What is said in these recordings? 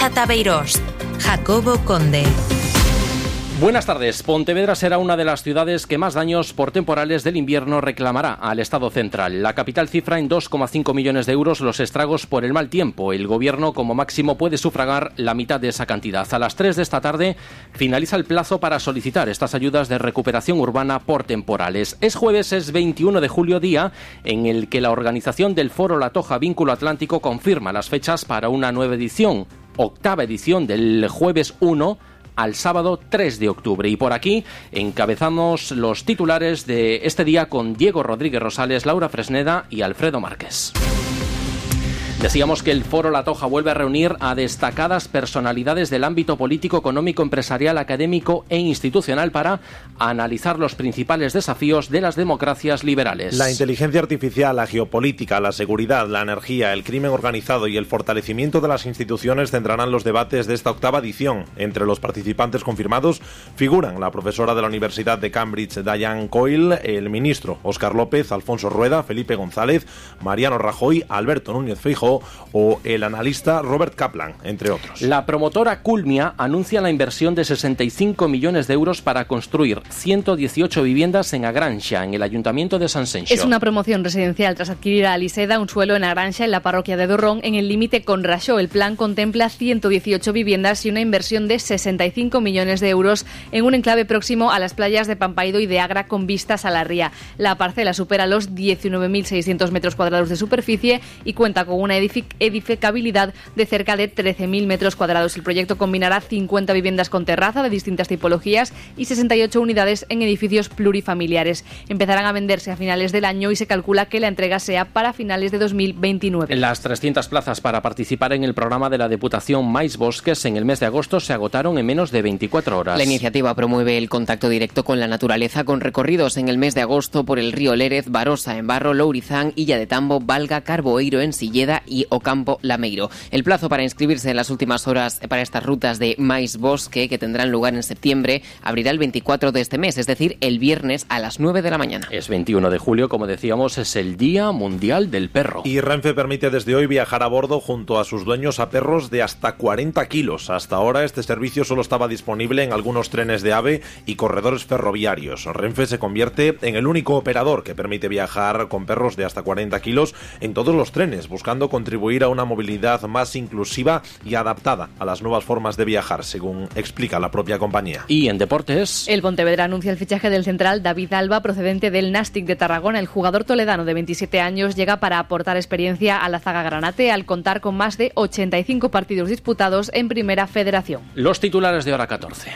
Tabeirós. Jacobo Conde. Buenas tardes. Pontevedra será una de las ciudades que más daños por temporales del invierno reclamará al Estado central. La capital cifra en 2,5 millones de euros los estragos por el mal tiempo. El Gobierno como máximo puede sufragar la mitad de esa cantidad. A las 3 de esta tarde finaliza el plazo para solicitar estas ayudas de recuperación urbana por temporales. Es jueves, es 21 de julio, día en el que la organización del Foro La Toja Vínculo Atlántico confirma las fechas para una nueva edición, octava edición, del jueves 1 al sábado 3 de octubre. Y por aquí encabezamos los titulares de este día con Diego Rodríguez Rosales, Laura Fresneda y Alfredo Márquez. Decíamos que el Foro La Toja vuelve a reunir a destacadas personalidades del ámbito político, económico, empresarial, académico e institucional para analizar los principales desafíos de las democracias liberales. La inteligencia artificial, la geopolítica, la seguridad, la energía, el crimen organizado y el fortalecimiento de las instituciones centrarán los debates de esta octava edición. Entre los participantes confirmados figuran la profesora de la Universidad de Cambridge, Diane Coyle, el ministro Óscar López, Alfonso Rueda, Felipe González, Mariano Rajoy, Alberto Núñez Feijóo o el analista Robert Kaplan, entre otros. La promotora Culmia anuncia la inversión de 65 millones de euros para construir 118 viviendas en Agranxa, en el Ayuntamiento de Sanxenxo. Es una promoción residencial tras adquirir a Aliseda un suelo en Agranxa, en la parroquia de Dorrón, en el límite con Raxó. El plan contempla 118 viviendas y una inversión de 65 millones de euros en un enclave próximo a las playas de Pampaido y de Agra con vistas a la ría. La parcela supera los 19.600 metros cuadrados de superficie y cuenta con una edificabilidad de cerca de 13.000 metros cuadrados. El proyecto combinará 50 viviendas con terraza de distintas tipologías y 68 unidades en edificios plurifamiliares. Empezarán a venderse a finales del año y se calcula que la entrega sea para finales de 2029. Las 300 plazas para participar en el programa de la Deputación Mais Bosques en el mes de agosto se agotaron en menos de 24 horas. La iniciativa promueve el contacto directo con la naturaleza con recorridos en el mes de agosto por el río Lérez, Barosa en Barro, Lourizán, Illa de Tambo, Valga, Carboeiro en Silleda y Ocampo Lameiro. El plazo para inscribirse en las últimas horas para estas rutas de Mais Bosque, que tendrán lugar en septiembre, abrirá el 24 de este mes, es decir, el viernes a las 9 de la mañana. Es 21 de julio, como decíamos, es el Día Mundial del Perro. Y Renfe permite desde hoy viajar a bordo junto a sus dueños a perros de hasta 40 kilos. Hasta ahora este servicio solo estaba disponible en algunos trenes de AVE y corredores ferroviarios. Renfe se convierte en el único operador que permite viajar con perros de hasta 40 kilos en todos los trenes, buscando contribuir a una movilidad más inclusiva y adaptada a las nuevas formas de viajar, según explica la propia compañía. Y en deportes, el Pontevedra anuncia el fichaje del central David Alba, procedente del Nàstic de Tarragona. El jugador toledano de 27 años llega para aportar experiencia a la zaga granate al contar con más de 85 partidos disputados en Primera Federación. Los titulares de hora 14.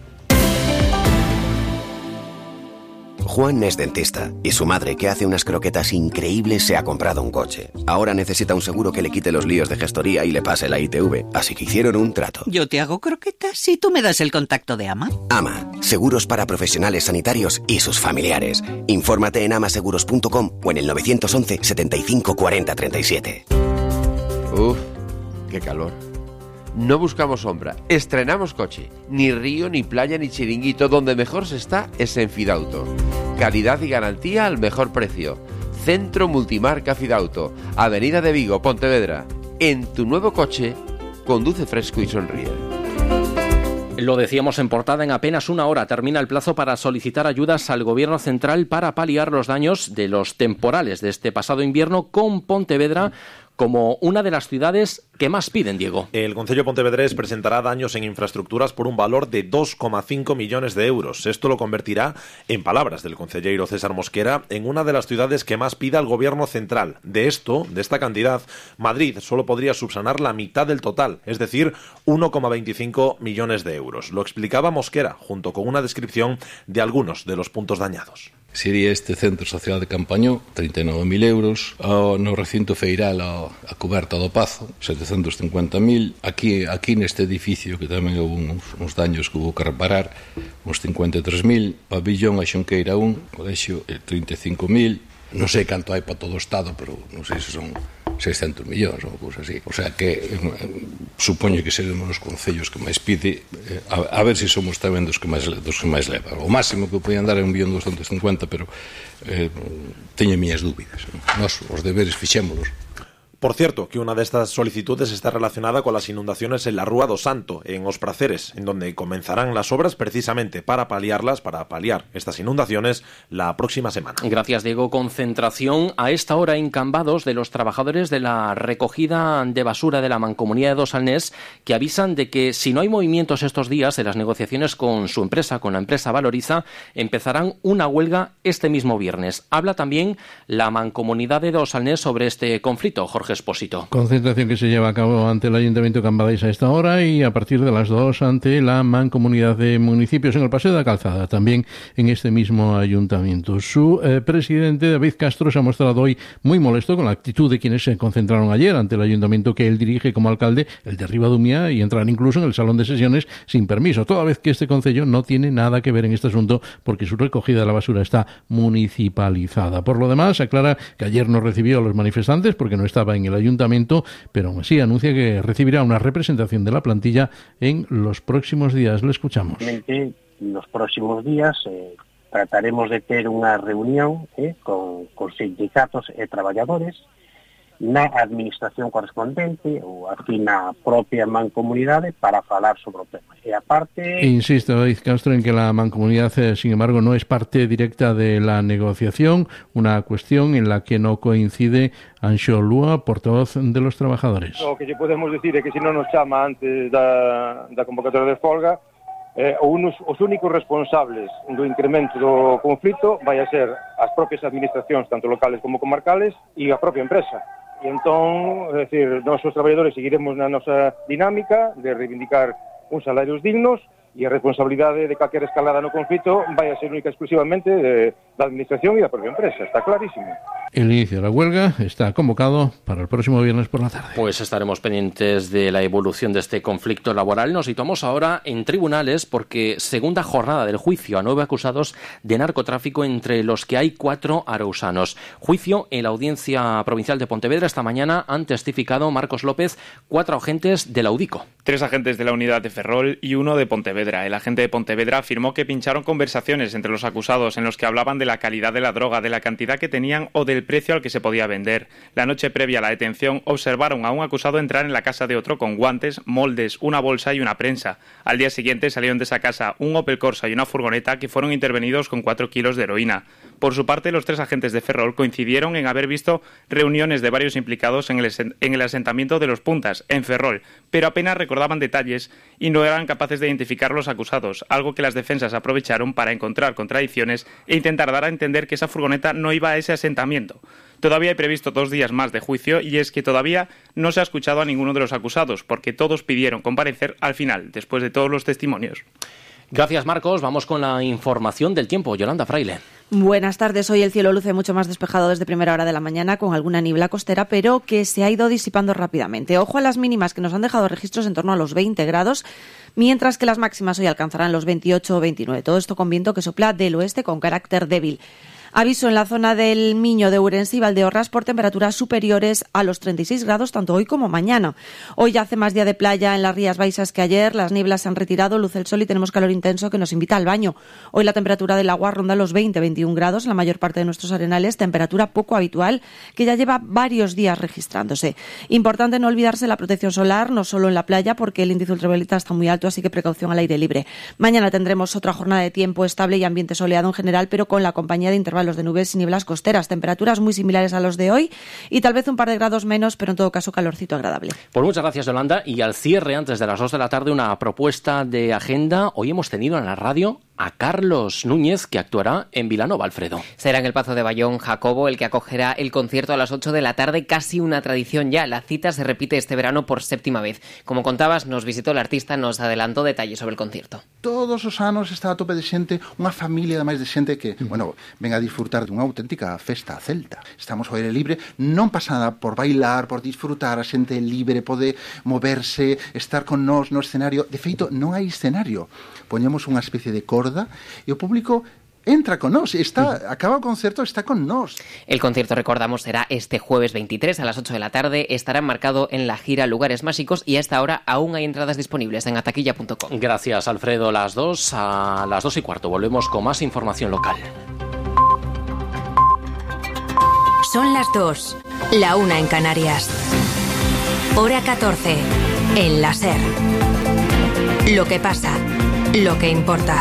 Juan es dentista y su madre, que hace unas croquetas increíbles, se ha comprado un coche. Ahora necesita un seguro que le quite los líos de gestoría y le pase la ITV, así que hicieron un trato. Yo te hago croquetas y tú me das el contacto de AMA. AMA, seguros para profesionales sanitarios y sus familiares. Infórmate en amaseguros.com o en el 911 75 40 37. Uf, qué calor. No buscamos sombra, estrenamos coche. Ni río, ni playa, ni chiringuito. Donde mejor se está es en Fidauto. Calidad y garantía al mejor precio. Centro Multimarca Fidauto, Avenida de Vigo, Pontevedra. En tu nuevo coche, conduce fresco y sonríe. Lo decíamos en portada, en apenas una hora termina el plazo para solicitar ayudas al Gobierno central para paliar los daños de los temporales de este pasado invierno, con Pontevedra como una de las ciudades que más piden, Diego. El Concello pontevedrés presentará daños en infraestructuras por un valor de 2,5 millones de euros. Esto lo convertirá, en palabras del concelleiro César Mosquera, en una de las ciudades que más pida al Gobierno central. De esta cantidad, Madrid solo podría subsanar la mitad del total, es decir, 1,25 millones de euros. Lo explicaba Mosquera, junto con una descripción de algunos de los puntos dañados. Sería este centro social de Campañó, 39.000 euros, no recinto feiral a coberta do Pazo, 750.000, aquí neste edificio, que tamén houve uns daños que houve que reparar, uns 53.000, pabillón a Xonqueira 1, colexio, 35.000, non sei canto hai para todo o Estado, pero non sei se son 600 millóns ou cousa así. O sea que supoño que seremos os concellos que máis pide, a ver se somos tamén dos que máis leva. O máximo que podían dar é 1.250.000, pero teño miñas dúbidas. Nós os deberes fixémolos. Por cierto, que una de estas solicitudes está relacionada con las inundaciones en la Rúa do Santo, en Os Praceres, en donde comenzarán las obras precisamente para paliar estas inundaciones la próxima semana. Gracias, Diego. Concentración a esta hora en Cambados de los trabajadores de la recogida de basura de la Mancomunidad de Dosalnés, que avisan de que si no hay movimientos estos días en las negociaciones con su empresa, con la empresa Valoriza, empezarán una huelga este mismo viernes. Habla también la Mancomunidad de Dosalnés sobre este conflicto. Jorge Espósito. Concentración que se lleva a cabo ante el Ayuntamiento de Cambados a esta hora y a partir de las 2 ante la Mancomunidad de Municipios en el Paseo de la Calzada, también en este mismo ayuntamiento. Su presidente, David Castro, se ha mostrado hoy muy molesto con la actitud de quienes se concentraron ayer ante el ayuntamiento que él dirige como alcalde, el de Ribadumia, y entrar incluso en el salón de sesiones sin permiso, toda vez que este concello no tiene nada que ver en este asunto porque su recogida de la basura está municipalizada. Por lo demás, aclara que ayer no recibió a los manifestantes porque no estaba en el ayuntamiento, pero aún así anuncia que recibirá una representación de la plantilla en los próximos días. Le escuchamos. En los próximos días trataremos de ter unha reunión con sindicatos e traballadores na administración correspondente ou aquí na propia mancomunidade para falar sobre o tema. E aparte... Insiste David Castro en que la mancomunidad, sin embargo, no es parte directa de la negociación, una cuestión en la que no coincide Anxo Lúa, portavoz de los trabajadores. O que lle podemos decir é que se non nos chama antes da convocatoria de folga, os únicos responsables do incremento do conflito vai a ser as propias administracións, tanto locales como comarcales, e a propia empresa. E entón, é dicir, nós os traballadores seguiremos na nosa dinámica de reivindicar uns salarios dignos e a responsabilidade de calquera escalada no conflito vai a ser única exclusivamente da administración e da propia empresa, está clarísimo. El inicio de la huelga está convocado para el próximo viernes por la tarde. Pues estaremos pendientes de la evolución de este conflicto laboral. Nos situamos ahora en tribunales porque segunda jornada del juicio a 9 acusados de narcotráfico, entre los que hay 4 arousanos. Juicio en la Audiencia Provincial de Pontevedra. Esta mañana han testificado Marcos López, 4 agentes de la UDICO. 3 agentes de la unidad de Ferrol y 1 de Pontevedra. El agente de Pontevedra afirmó que pincharon conversaciones entre los acusados en los que hablaban de la calidad de la droga, de la cantidad que tenían o del precio al que se podía vender. La noche previa a la detención observaron a un acusado entrar en la casa de otro con guantes, moldes, una bolsa y una prensa. Al día siguiente salieron de esa casa un Opel Corsa y una furgoneta que fueron intervenidos con 4 kilos de heroína. Por su parte, los 3 agentes de Ferrol coincidieron en haber visto reuniones de varios implicados en el asentamiento de Los Puntas, en Ferrol, pero apenas recordaban detalles y no eran capaces de identificar los acusados, algo que las defensas aprovecharon para encontrar contradicciones e intentar dar a entender que esa furgoneta no iba a ese asentamiento. Todavía hay previsto 2 días más de juicio y es que todavía no se ha escuchado a ninguno de los acusados porque todos pidieron comparecer al final, después de todos los testimonios. Gracias, Marcos. Vamos con la información del tiempo. Yolanda Fraile. Buenas tardes. Hoy el cielo luce mucho más despejado desde primera hora de la mañana, con alguna niebla costera, pero que se ha ido disipando rápidamente. Ojo a las mínimas, que nos han dejado registros en torno a los 20 grados, mientras que las máximas hoy alcanzarán los 28 o 29. Todo esto con viento que sopla del oeste con carácter débil. Aviso en la zona del Miño, de Ourense y Valdeorras por temperaturas superiores a los 36 grados tanto hoy como mañana. Hoy ya hace más día de playa en las Rías Baixas que ayer. Las nieblas se han retirado, luce el sol y tenemos calor intenso que nos invita al baño. Hoy la temperatura del agua ronda los 20-21 grados en la mayor parte de nuestros arenales, temperatura poco habitual que ya lleva varios días registrándose. Importante no olvidarse la protección solar, no solo en la playa, porque el índice ultravioleta está muy alto, así que precaución al aire libre. Mañana tendremos otra jornada de tiempo estable y ambiente soleado en general, pero con la compañía de intervalos de nubes y nieblas costeras, temperaturas muy similares a los de hoy y tal vez un par de grados menos, pero en todo caso calorcito agradable. Pues muchas gracias, Yolanda. Y al cierre, antes de las 2 de la tarde, una propuesta de agenda. Hoy hemos tenido en la radio a Carlos Núñez, que actuará en Vilanova, Alfredo. Será en el Pazo de Bayón Jacobo el que acogerá el concierto a las 8 de la tarde, casi una tradición ya. La cita se repite este verano por 7ª vez. Como contabas, nos visitó el artista, nos adelantó detalles sobre el concierto. Todos os anos está a tope de xente, unha familia ademais de xente que, ven a disfrutar dunha auténtica festa celta. Estamos ao aire libre, non pasa nada por bailar, por disfrutar, a xente libre pode moverse, estar con nós no escenario. De feito, non hai escenario. Poñemos unha especie de corda e o público entra con nós, acaba o concerto, está con nós. El concierto, recordamos, será este jueves 23 a las 8 de la tarde. Estará enmarcado en la gira Lugares Máxicos y a esta hora aún hay entradas disponibles en ataquilla.com. Gracias, Alfredo. A las 2:15 volvemos con más información local. Son las 2, la 1 en Canarias. Hora 14. En la SER. Lo que pasa, lo que importa.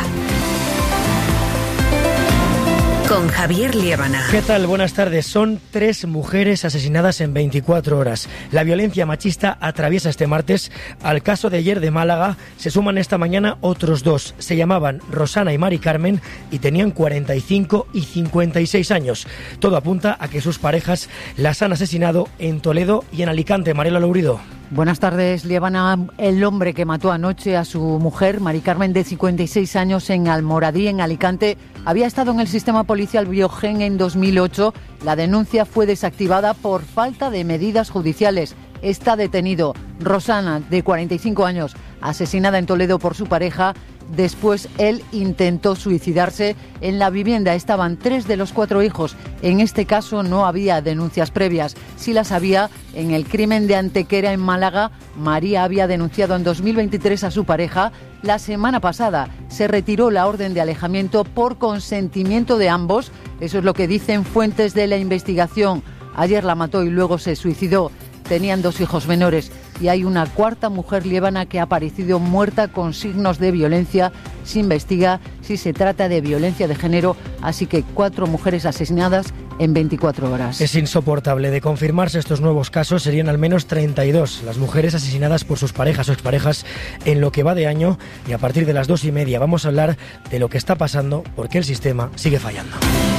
Con Javier Liébana. ¿Qué tal? Buenas tardes. Son 3 mujeres asesinadas en 24 horas. La violencia machista atraviesa este martes. Al caso de ayer de Málaga se suman esta mañana otros 2. Se llamaban Rosana y Mari Carmen y tenían 45 y 56 años. Todo apunta a que sus parejas las han asesinado en Toledo y en Alicante. Mariela Lourido. Buenas tardes, Liébana. El hombre que mató anoche a su mujer, Mari Carmen, de 56 años, en Almoradí, en Alicante, había estado en el sistema policial Biogen en 2008. La denuncia fue desactivada por falta de medidas judiciales. Está detenido. Rosana, de 45 años, asesinada en Toledo por su pareja. Después él intentó suicidarse. En la vivienda estaban 3 de los 4 hijos. En este caso no había denuncias previas. Sí las había en el crimen de Antequera, en Málaga. María había denunciado en 2023 a su pareja. La semana pasada se retiró la orden de alejamiento por consentimiento de ambos. Eso es lo que dicen fuentes de la investigación. Ayer la mató y luego se suicidó. Tenían 2 hijos menores y hay una 4ª mujer, Liébana, que ha aparecido muerta con signos de violencia. Se investiga si se trata de violencia de género, así que 4 mujeres asesinadas en 24 horas. Es insoportable. De confirmarse estos nuevos casos, serían al menos 32 las mujeres asesinadas por sus parejas o exparejas en lo que va de año, y a partir de las 2:30 vamos a hablar de lo que está pasando porque el sistema sigue fallando.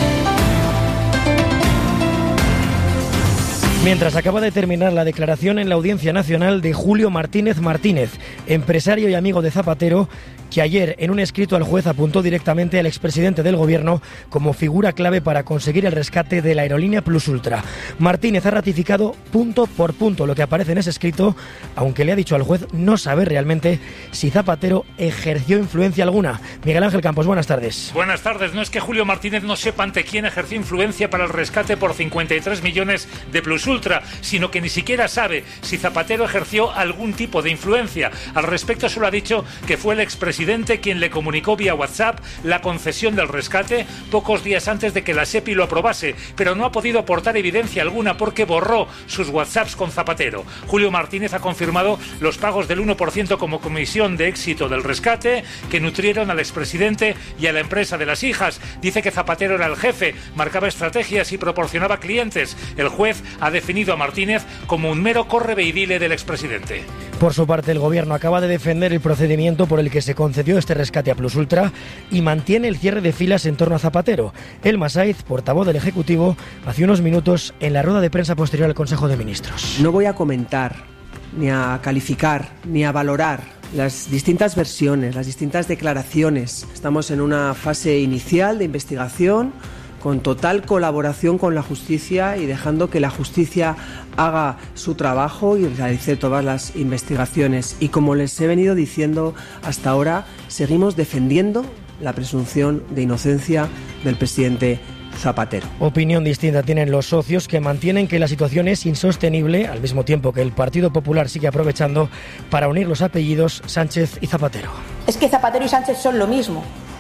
Mientras acaba de terminar la declaración en la Audiencia Nacional de Julio Martínez Martínez, empresario y amigo de Zapatero, que ayer en un escrito al juez apuntó directamente al expresidente del gobierno como figura clave para conseguir el rescate de la aerolínea Plus Ultra. Martínez ha ratificado punto por punto lo que aparece en ese escrito, aunque le ha dicho al juez no saber realmente si Zapatero ejerció influencia alguna. Miguel Ángel Campos, buenas tardes. Buenas tardes. No es que Julio Martínez no sepa ante quién ejerció influencia para el rescate por 53 millones de Plus Ultra, sino que ni siquiera sabe si Zapatero ejerció algún tipo de influencia. Al respecto solo ha dicho que fue el expresidente quien le comunicó vía WhatsApp la concesión del rescate pocos días antes de que la SEPI lo aprobase, pero no ha podido aportar evidencia alguna porque borró sus WhatsApps con Zapatero. Julio Martínez ha confirmado los pagos del 1% como comisión de éxito del rescate que nutrieron al expresidente y a la empresa de las hijas. Dice que Zapatero era el jefe, marcaba estrategias y proporcionaba clientes. El juez ha definido a Martínez como un mero correveidile del expresidente. Por su parte, el gobierno acaba de defender el procedimiento por el que se concedió este rescate a Plus Ultra y mantiene el cierre de filas en torno a Zapatero. Elma Saiz, portavoz del Ejecutivo, hace unos minutos en la rueda de prensa posterior al Consejo de Ministros. No voy a comentar, ni a calificar, ni a valorar las distintas versiones, las distintas declaraciones. Estamos en una fase inicial de investigación, con total colaboración con la justicia y dejando que la justicia haga su trabajo y realice todas las investigaciones. Y como les he venido diciendo hasta ahora, seguimos defendiendo la presunción de inocencia del presidente Zapatero. Opinión distinta tienen los socios, que mantienen que la situación es insostenible, al mismo tiempo que el Partido Popular sigue aprovechando para unir los apellidos Sánchez y Zapatero. Es que Zapatero y Sánchez son lo mismo.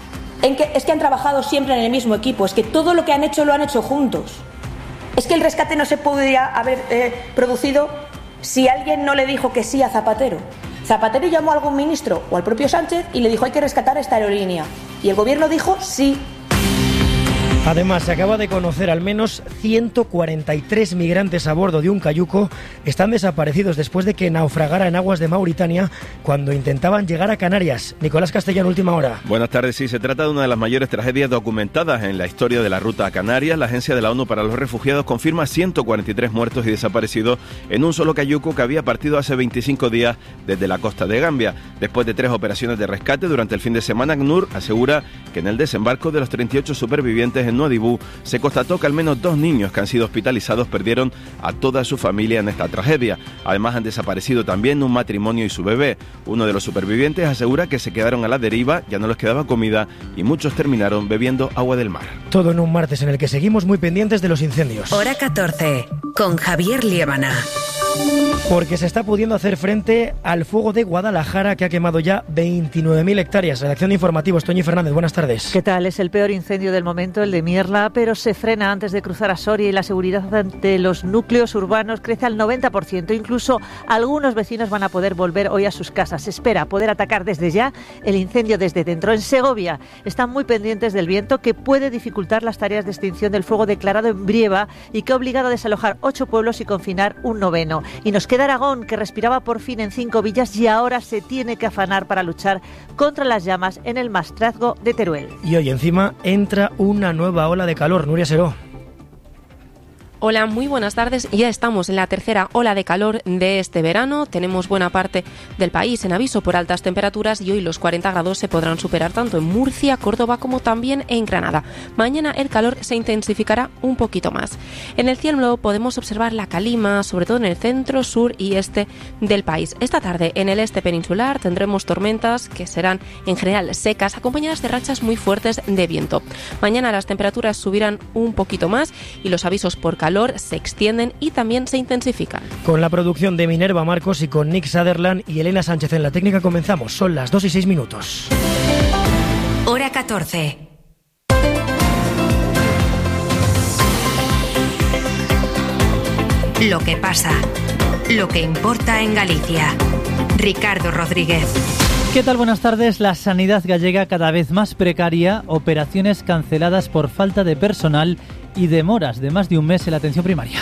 Es que han trabajado siempre en el mismo equipo, es que todo lo que han hecho lo han hecho juntos. Es que el rescate no se podría haber producido si alguien no le dijo que sí a Zapatero. Zapatero llamó a algún ministro o al propio Sánchez y le dijo hay que rescatar esta aerolínea. Y el gobierno dijo sí. Además, se acaba de conocer al menos 143 migrantes a bordo de un cayuco están desaparecidos después de que naufragara en aguas de Mauritania cuando intentaban llegar a Canarias. Nicolás Castellano, última hora. Buenas tardes. Sí, se trata de una de las mayores tragedias documentadas en la historia de la ruta a Canarias. La Agencia de la ONU para los Refugiados confirma 143 muertos y desaparecidos en un solo cayuco que había partido hace 25 días desde la costa de Gambia. Después de 3 operaciones de rescate durante el fin de semana, ACNUR asegura que en el desembarco de los 38 supervivientes en Nuadhibou se constató que al menos 2 niños que han sido hospitalizados perdieron a toda su familia en esta tragedia. Además, han desaparecido también un matrimonio y su bebé. Uno de los supervivientes asegura que se quedaron a la deriva, ya no les quedaba comida y muchos terminaron bebiendo agua del mar. Todo en un martes en el que seguimos muy pendientes de los incendios. Hora 14, con Javier Liébana. Porque se está pudiendo hacer frente al fuego de Guadalajara, que ha quemado ya 29.000 hectáreas. Redacción de Informativos, Toñi Fernández, buenas tardes. ¿Qué tal? Es el peor incendio del momento, el de Mierla, pero se frena antes de cruzar a Soria y la seguridad ante los núcleos urbanos crece al 90%. Incluso algunos vecinos van a poder volver hoy a sus casas. Se espera poder atacar desde ya el incendio desde dentro. En Segovia están muy pendientes del viento, que puede dificultar las tareas de extinción del fuego declarado en Brieva y que ha obligado a desalojar 8 pueblos y confinar un 9º. Y nos queda Aragón, que respiraba por fin en 5 villas y ahora se tiene que afanar para luchar contra las llamas en el Maestrazgo de Teruel. Y hoy encima entra una nueva ola de calor. Nuria Seró. Hola, muy buenas tardes. Ya estamos en la tercera ola de calor de este verano. Tenemos buena parte del país en aviso por altas temperaturas y hoy los 40 grados se podrán superar tanto en Murcia, Córdoba como también en Granada. Mañana el calor se intensificará un poquito más. En el cielo podemos observar la calima, sobre todo en el centro, sur y este del país. Esta tarde en el este peninsular tendremos tormentas que serán en general secas, acompañadas de rachas muy fuertes de viento. Mañana las temperaturas subirán un poquito más y los avisos por calor se extienden y también se intensifican. Con la producción de Minerva Marcos y con Nick Sutherland y Elena Sánchez en la técnica comenzamos. Son las 2:06. Hora 14. Lo que pasa, lo que importa en Galicia. Ricardo Rodríguez. ¿Qué tal? Buenas tardes. La sanidad gallega cada vez más precaria, operaciones canceladas por falta de personal y demoras de más de un mes en la atención primaria.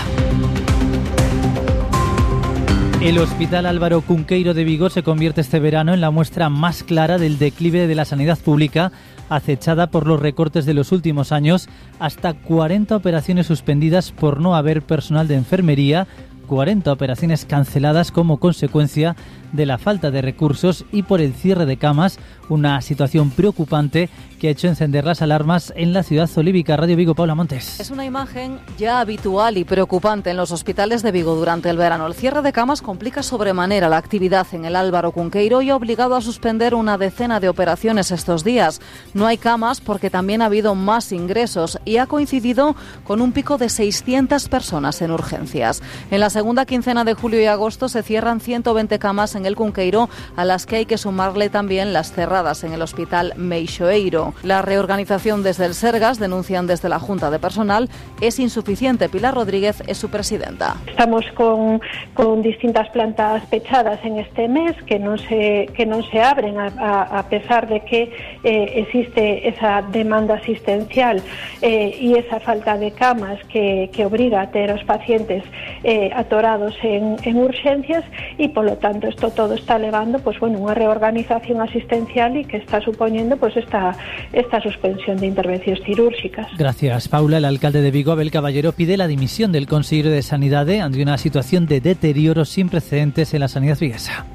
El Hospital Álvaro Cunqueiro de Vigo se convierte este verano en la muestra más clara del declive de la sanidad pública, acechada por los recortes de los últimos años, hasta 40 operaciones suspendidas por no haber personal de enfermería, 40 operaciones canceladas como consecuencia de la falta de recursos y por el cierre de camas, una situación preocupante que ha hecho encender las alarmas en la ciudad olívica. Radio Vigo, Paula Montes. Es una imagen ya habitual y preocupante en los hospitales de Vigo durante el verano. El cierre de camas complica sobremanera la actividad en el Álvaro Cunqueiro y ha obligado a suspender una decena de operaciones estos días. No hay camas porque también ha habido más ingresos y ha coincidido con un pico de 600 personas en urgencias. En la segunda quincena de julio y agosto se cierran 120 camas en el Cunqueiro, a las que hay que sumarle también las cerradas en el Hospital Meixoeiro. La reorganización desde el Sergas, denuncian desde la Junta de Personal, es insuficiente. Pilar Rodríguez es su presidenta. Estamos con distintas plantas pechadas en este mes que no se abren a pesar de que existe esa demanda asistencial y esa falta de camas que obliga a tener a los pacientes atorados en urgencias, y por lo tanto esto todo está elevando una reorganización asistencial y que está suponiendo esta suspensión de intervenciones quirúrgicas. Gracias, Paula. El alcalde de Vigo, Abel Caballero, pide la dimisión del consejero de Sanidade ante una situación de deterioro sin precedentes en la sanidad viguesa.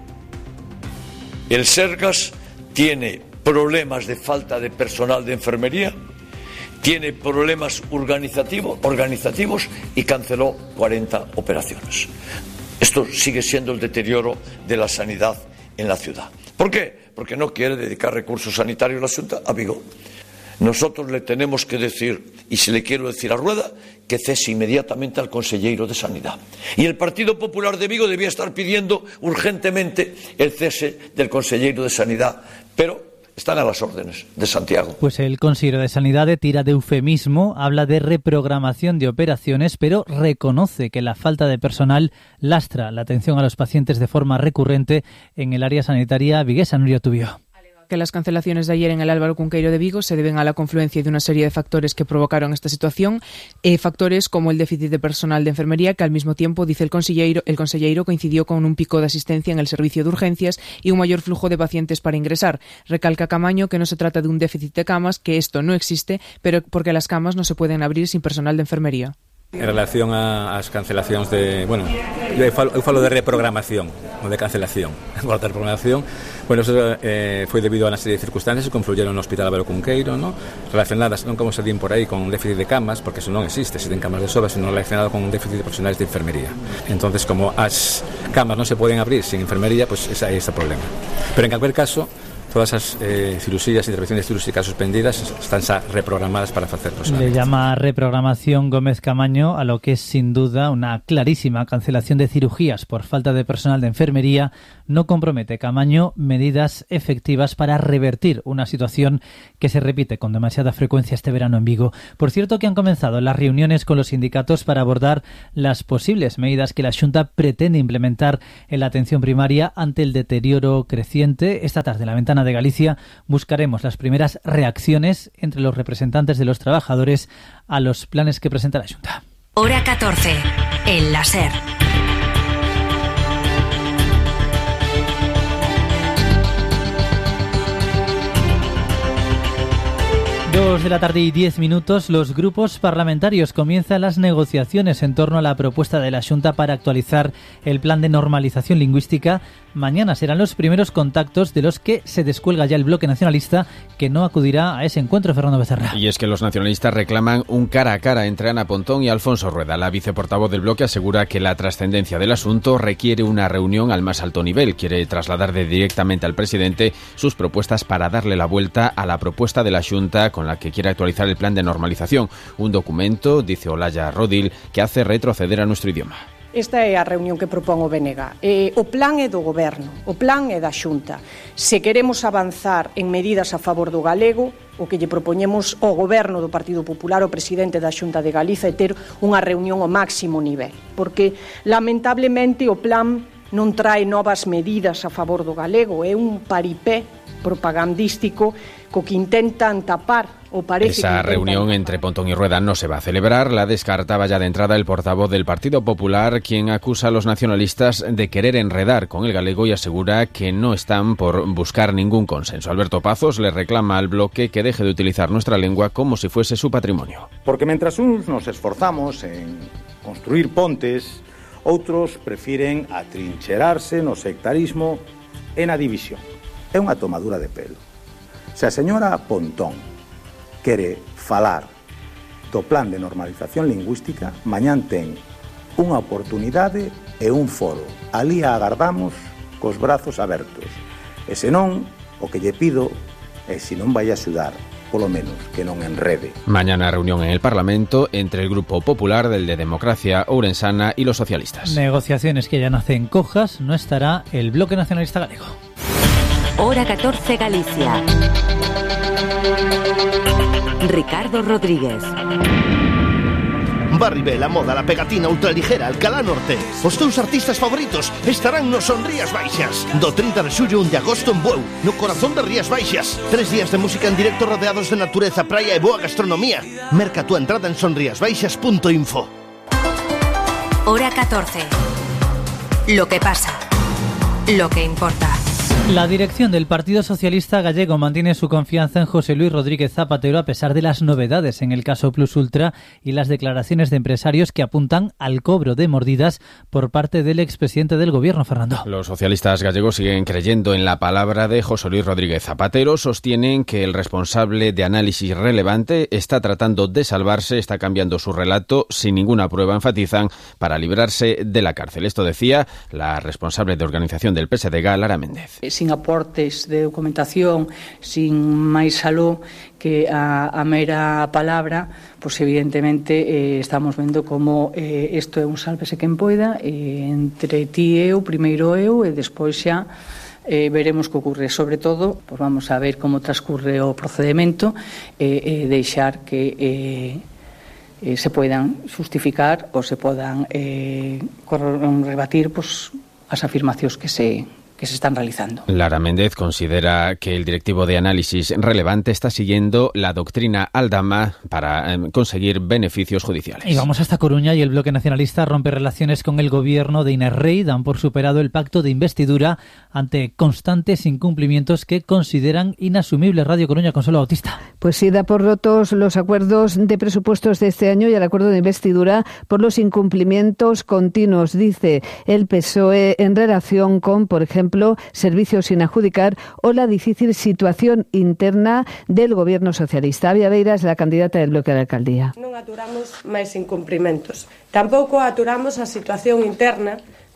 El Sergas tiene problemas de falta de personal de enfermería, tiene problemas organizativos y canceló 40 operaciones. Esto sigue siendo el deterioro de la sanidad en la ciudad. ¿Por qué? Porque no quiere dedicar recursos sanitarios la Xunta a Vigo. Nosotros le tenemos que decir, y se le quiero decir a Rueda, que cese inmediatamente al conselleiro de Sanidad. Y el Partido Popular de Vigo debía estar pidiendo urgentemente el cese del conselleiro de Sanidad, pero están a las órdenes de Santiago. Pues el consejero de Sanidad tira de eufemismo, habla de reprogramación de operaciones, pero reconoce que la falta de personal lastra la atención a los pacientes de forma recurrente en el área sanitaria viguesa. Nuria Tubio. Que las cancelaciones de ayer en el Álvaro Cunqueiro de Vigo se deben a la confluencia de una serie de factores que provocaron esta situación, factores como el déficit de personal de enfermería, que al mismo tiempo, dice el conselleiro, coincidió con un pico de asistencia en el servicio de urgencias y un mayor flujo de pacientes para ingresar. Recalca Camaño que no se trata de un déficit de camas, que esto no existe, pero porque las camas no se pueden abrir sin personal de enfermería. En relación ás cancelacións de... eu falo de reprogramación, non de cancelación. A reprogramación, eso foi debido a unha serie de circunstancias que confluyeron no Hospital Álvaro Cunqueiro, ¿no? Relacionadas, non como se din por aí, con déficit de camas, porque eso non existe, se ten camas de sobra, sino relacionado con un déficit de profesionales de enfermería. Entonces, como as camas non se poden abrir sin enfermería, ese é ese problema. Pero en calquer caso, todas esas cirugías, intervenciones cirúrgicas suspendidas están xa reprogramadas para facerlos. Le llama reprogramación Gómez Camaño a lo que es sin duda una clarísima cancelación de cirugías por falta de personal de enfermería. No compromete Camaño medidas efectivas para revertir una situación que se repite con demasiada frecuencia este verano en Vigo. Por cierto, que han comenzado las reuniones con los sindicatos para abordar las posibles medidas que la Xunta pretende implementar en la atención primaria ante el deterioro creciente. Esta tarde, en la Ventana de Galicia, buscaremos las primeras reacciones entre los representantes de los trabajadores a los planes que presenta la Xunta. Hora 14, en la SER. 2 de la tarde y 10 minutos, los grupos parlamentarios comienzan las negociaciones en torno a la propuesta de la Xunta para actualizar el plan de normalización lingüística. Mañana serán los primeros contactos de los que se descuelga ya el bloque nacionalista, que no acudirá a ese encuentro, Fernando Becerra. Y es que los nacionalistas reclaman un cara a cara entre Ana Pontón y Alfonso Rueda. La viceportavoz del bloque asegura que la trascendencia del asunto requiere una reunión al más alto nivel. Quiere trasladar directamente al presidente sus propuestas para darle la vuelta a la propuesta de la Xunta con la que quiere actualizar el plan de normalización. Un documento, dice Olaya Rodil, que hace retroceder a nuestro idioma. Esta é a reunión que propón o BNG. O plan é do Goberno, o plan é da Xunta. Se queremos avanzar en medidas a favor do galego, o que lle propoñemos ao Goberno do Partido Popular, o presidente da Xunta de Galiza, é ter unha reunión ao máximo nivel. Porque, lamentablemente, o plan non trae novas medidas a favor do galego, é un paripé propagandístico co que intentan tapar o parece. Esa reunión entre Pontón y Rueda no se va a celebrar. La descartaba ya de entrada el portavoz del Partido Popular, quien acusa a los nacionalistas de querer enredar con el galego y asegura que no están por buscar ningún consenso. Alberto Pazos le reclama al bloque que deje de utilizar nuestra lengua como si fuese su patrimonio. Porque mientras unos nos esforzamos en construir pontes, outros prefiren atrincherarse no sectarismo e na división. É unha tomadura de pelo. Se a señora Pontón quere falar do plan de normalización lingüística, mañán ten unha oportunidade e un foro. Alí a agardamos cos brazos abertos. E senón, o que lle pido é, se non vai axudar, polo menos que non enrede. Mañana reunión en el Parlamento entre el Grupo Popular, del de Democracia Ourensana y los socialistas. Negociaciones que ya nacen cojas, no estará el bloque nacionalista galego. Hora 14 Galicia. Ricardo Rodríguez. Barribel, a moda, la pegatina ultraligera, Alcalá Norte. Os teus artistas favoritos estarán no Son Rías Baixas. Do 30 de xullo 1 de agosto en Bueu, no corazón de Rías Baixas. 3 días de música en directo rodeados de natureza, praia e boa gastronomía. Merca tu entrada en sonriasbaixas.info. Hora 14. Lo que pasa. Lo que importa. La dirección del Partido Socialista Gallego mantiene su confianza en José Luis Rodríguez Zapatero a pesar de las novedades en el caso Plus Ultra y las declaraciones de empresarios que apuntan al cobro de mordidas por parte del expresidente del Gobierno, Fernando. Los socialistas gallegos siguen creyendo en la palabra de José Luis Rodríguez Zapatero. Sostienen que el responsable de Análisis Relevante está tratando de salvarse, está cambiando su relato sin ninguna prueba, enfatizan, para librarse de la cárcel. Esto decía la responsable de organización del PSDG, Lara Méndez. Sin aportes de documentación, sin máis aló que a mera palabra, pois evidentemente estamos vendo como isto é un sálvese quen poida, entre ti e eu, primeiro eu e despois xa veremos que ocorre. Sobre todo, pois vamos a ver como transcurre o procedimento e deixar que se poidan justificar ou se podan rebatir pois, as afirmacións que se están realizando. Lara Méndez considera que el directivo de Análisis Relevante está siguiendo la doctrina Aldama para conseguir beneficios judiciales. Y vamos hasta Coruña y el bloque nacionalista rompe relaciones con el gobierno de Inés Rey. Dan por superado el pacto de investidura ante constantes incumplimientos que consideran inasumibles. Radio Coruña, Consuelo Bautista. Pues sí, da por rotos los acuerdos de presupuestos de este año y el acuerdo de investidura por los incumplimientos continuos, dice el PSOE, en relación con, por ejemplo, servicios sin adjudicar o la difícil situación interna del Gobierno socialista. Avia Beiras, la candidata del bloque de la alcaldía. Non aturamos máis incumprimentos. Tampouco aturamos a situación interna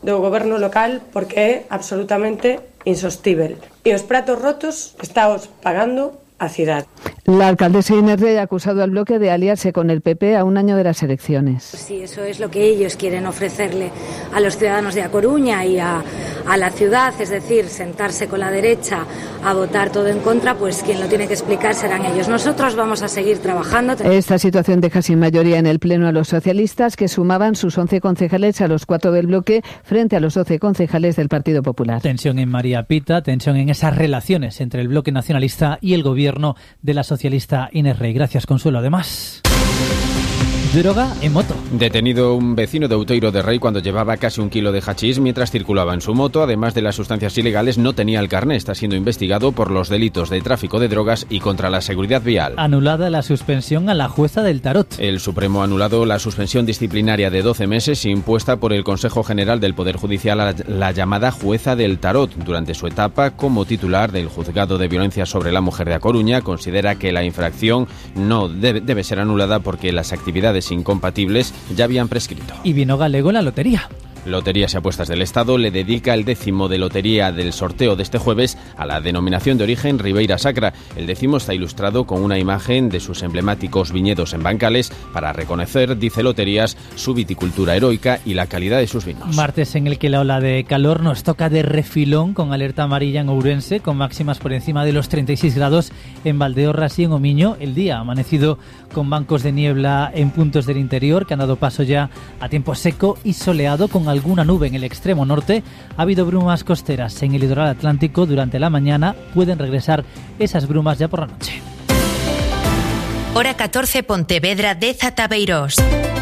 do goberno local porque é absolutamente insostível. E os pratos rotos estáos pagando a cidade. La alcaldesa Inés Rey ha acusado al bloque de aliarse con el PP a un año de las elecciones. Si eso es lo que ellos quieren ofrecerle a los ciudadanos de A Coruña y a la ciudad, es decir, sentarse con la derecha a votar todo en contra, pues quien lo tiene que explicar serán ellos. Nosotros vamos a seguir trabajando. Esta situación deja sin mayoría en el Pleno a los socialistas, que sumaban sus 11 concejales a los 4 del bloque frente a los 12 concejales del Partido Popular. Tensión en María Pita, tensión en esas relaciones entre el bloque nacionalista y el gobierno de la socialista Inés Rey. Gracias, Consuelo. Además, droga en moto. Detenido un vecino de Outeiro de Rei cuando llevaba casi 1 kilo de hachís mientras circulaba en su moto. Además de las sustancias ilegales, no tenía el carné. Está siendo investigado por los delitos de tráfico de drogas y contra la seguridad vial. Anulada la suspensión a la jueza del Tarot. El Supremo ha anulado la suspensión disciplinaria de 12 meses impuesta por el Consejo General del Poder Judicial a la llamada jueza del Tarot. Durante su etapa como titular del Juzgado de Violencia sobre la Mujer de A Coruña, considera que la infracción no debe ser anulada porque las actividades incompatibles ya habían prescrito. Y vino galego en la lotería. Loterías y Apuestas del Estado le dedica el 10º de lotería del sorteo de este jueves a la denominación de origen Ribeira Sacra. El 10º está ilustrado con una imagen de sus emblemáticos viñedos en Bancales para reconocer, dice Loterías, su viticultura heroica y la calidad de sus vinos. Martes en el que la ola de calor nos toca de refilón con alerta amarilla en Ourense, con máximas por encima de los 36 grados en Valdeorras y en Omiño. El día ha amanecido con bancos de niebla en puntos del interior que han dado paso ya a tiempo seco y soleado con alguna nube en el extremo norte. Ha habido brumas costeras en el litoral atlántico durante la mañana. Pueden regresar esas brumas ya por la noche. Hora 14, Pontevedra, 10 Atabeirós.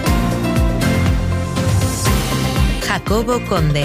Jacobo Conde.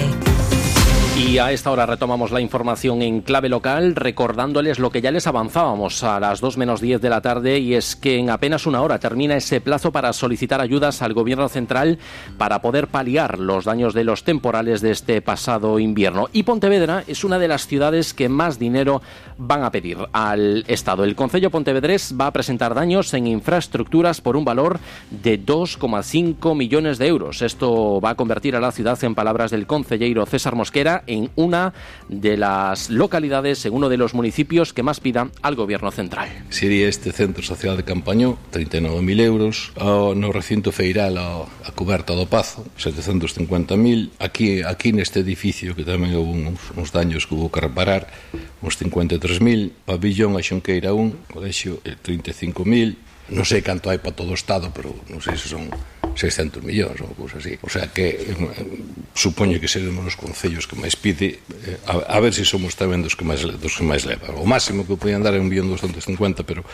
Y a esta hora retomamos la información en clave local, recordándoles lo que ya les avanzábamos a las 2:10 de la tarde, y es que en apenas una hora termina ese plazo para solicitar ayudas al Gobierno central para poder paliar los daños de los temporales de este pasado invierno. Y Pontevedra es una de las ciudades que más dinero van a pedir al Estado. El Concello pontevedrés va a presentar daños en infraestructuras por un valor de 2,5 millones de euros. Esto va a convertir a la ciudad, en palabras del concelleiro César Mosquera, en una de las localidades, en uno de los municipios que más pida al Gobierno central. Sería este centro social de Campañó, 39.000 euros, no recinto feiral a coberta do Pazo, 750.000, aquí neste edificio, que tamén houve uns daños que hubo que reparar, uns 53.000, pabillón a Xonqueira 1, colexio, 35.000, non sei canto hai para todo o Estado, pero non sei se son 600 millóns ou cousa así. O sea que supoño que seremos os concellos que máis pide, a ver se somos tamén dos que máis leva. O máximo que podían dar é 1.250.000, pero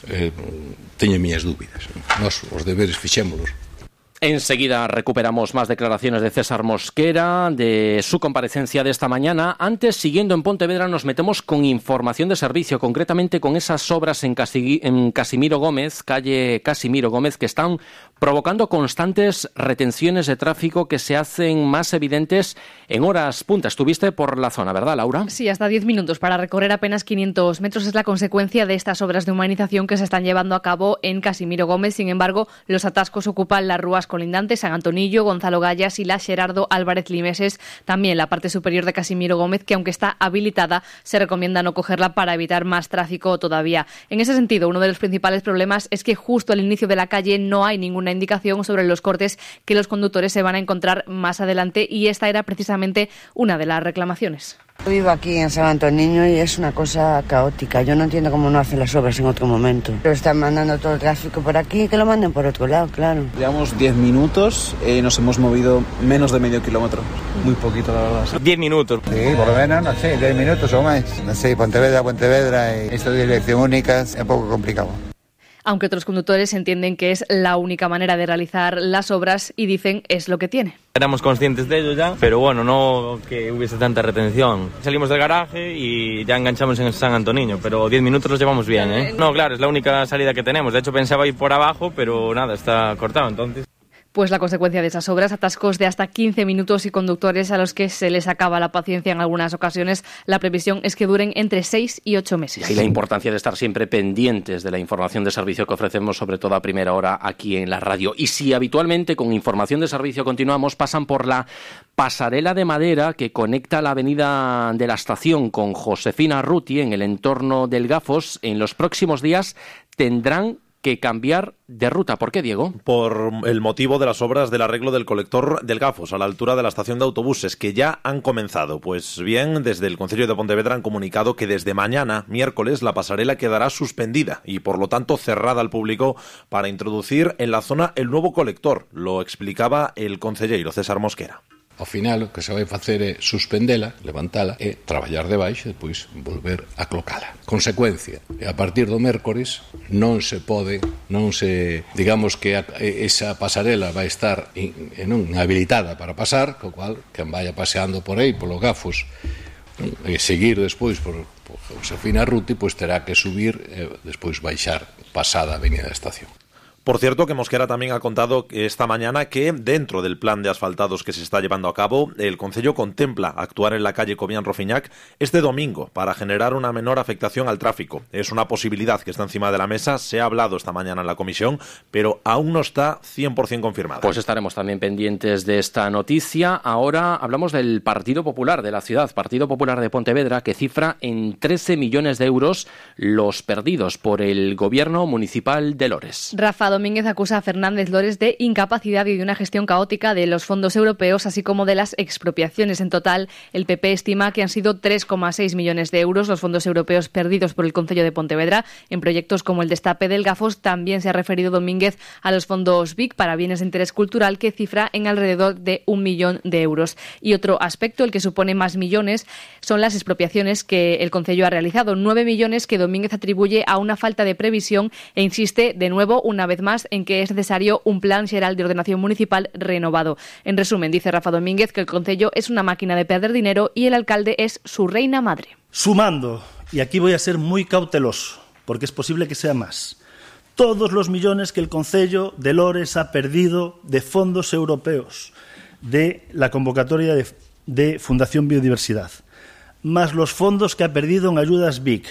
teño miñas dúbidas. Nós os deberes fixémolos. Enseguida recuperamos más declaraciones de César Mosquera, de su comparecencia de esta mañana. Antes, siguiendo en Pontevedra, nos metemos con información de servicio, concretamente con esas obras en Casimiro Gómez, calle Casimiro Gómez, que están provocando constantes retenciones de tráfico que se hacen más evidentes en horas punta. Estuviste por la zona, ¿verdad, Laura? Sí, hasta 10 minutos para recorrer apenas 500 metros es la consecuencia de estas obras de humanización que se están llevando a cabo en Casimiro Gómez. Sin embargo, los atascos ocupan las rúas colindantes, San Antonillo, Gonzalo Gallas y la Gerardo Álvarez Limeses. También la parte superior de Casimiro Gómez, que aunque está habilitada, se recomienda no cogerla para evitar más tráfico todavía. En ese sentido, uno de los principales problemas es que justo al inicio de la calle no hay ninguna indicación sobre los cortes que los conductores se van a encontrar más adelante, y esta era precisamente una de las reclamaciones. Vivo aquí en San Antonio y es una cosa caótica. Yo no entiendo cómo no hacen las obras en otro momento. Pero están mandando todo el tráfico por aquí, que lo manden por otro lado, claro. Llevamos 10 minutos, nos hemos movido menos de medio kilómetro. Muy poquito, la verdad. 10 minutos. Sí, por lo menos, no sé, 10 minutos o más. No sé, Pontevedra, y esto de dirección única es un poco complicado. Aunque otros conductores entienden que es la única manera de realizar las obras y dicen es lo que tiene. Éramos conscientes de ello ya, pero bueno, no que hubiese tanta retención. Salimos del garaje y ya enganchamos en San Antonio, pero 10 minutos los llevamos bien, ¿eh? No, claro, es la única salida que tenemos. De hecho pensaba ir por abajo, pero nada, está cortado, entonces... Pues la consecuencia de esas obras, atascos de hasta 15 minutos y conductores a los que se les acaba la paciencia en algunas ocasiones. La previsión es que duren entre 6 y 8 meses. Y la importancia de estar siempre pendientes de la información de servicio que ofrecemos, sobre todo a primera hora aquí en la radio. Y si habitualmente con información de servicio continuamos, pasan por la pasarela de madera que conecta la avenida de la Estación con Josefina Arruti en el entorno del Gafos, en los próximos días tendrán que cambiar de ruta. ¿Por qué, Diego? Por el motivo de las obras del arreglo del colector del Gafos a la altura de la estación de autobuses, que ya han comenzado. Pues bien, desde el Concello de Pontevedra han comunicado que desde mañana, miércoles, la pasarela quedará suspendida y por lo tanto cerrada al público para introducir en la zona el nuevo colector. Lo explicaba el concelleiro César Mosquera. Ao final, o que se vai facer é suspendela, levantala e traballar debaixo e depois volver a colocala. Consecuencia, a partir do mércores non se digamos que esa pasarela vai estar inhabilitada para pasar, co cual, quen vaya paseando por aí, polo Gafos, e seguir despois por Josefina Arruti, pois terá que subir e despois baixar pasada a avenida da Estación. Por cierto, que Mosquera también ha contado esta mañana que dentro del plan de asfaltados que se está llevando a cabo, el Concello contempla actuar en la calle Cobián-Rofiñac este domingo para generar una menor afectación al tráfico. Es una posibilidad que está encima de la mesa, se ha hablado esta mañana en la comisión, pero aún no está 100% confirmada. Pues estaremos también pendientes de esta noticia. Ahora hablamos del Partido Popular de la ciudad, Partido Popular de Pontevedra, que cifra en 13 millones de euros los perdidos por el gobierno municipal de Lores. Rafa Domínguez acusa a Fernández Lores de incapacidad y de una gestión caótica de los fondos europeos, así como de las expropiaciones. En total, el PP estima que han sido 3,6 millones de euros los fondos europeos perdidos por el Concello de Pontevedra en proyectos como el destape del Gafos. También se ha referido Domínguez a los fondos BIC para bienes de interés cultural, que cifra en alrededor de 1 millón de euros. Y otro aspecto, el que supone más millones, son las expropiaciones que el Concello ha realizado. 9 millones que Domínguez atribuye a una falta de previsión e insiste de nuevo, una vez más, en que es necesario un plan xeral de ordenación municipal renovado. En resumen, dice Rafa Domínguez que el Concello es una máquina de perder dinero y el alcalde es su reina madre. Sumando, y aquí voy a ser muy cauteloso, porque es posible que sea más, todos los millones que el Concello de Lores ha perdido de fondos europeos de la convocatoria de Fundación Biodiversidad, más los fondos que ha perdido en ayudas BIC,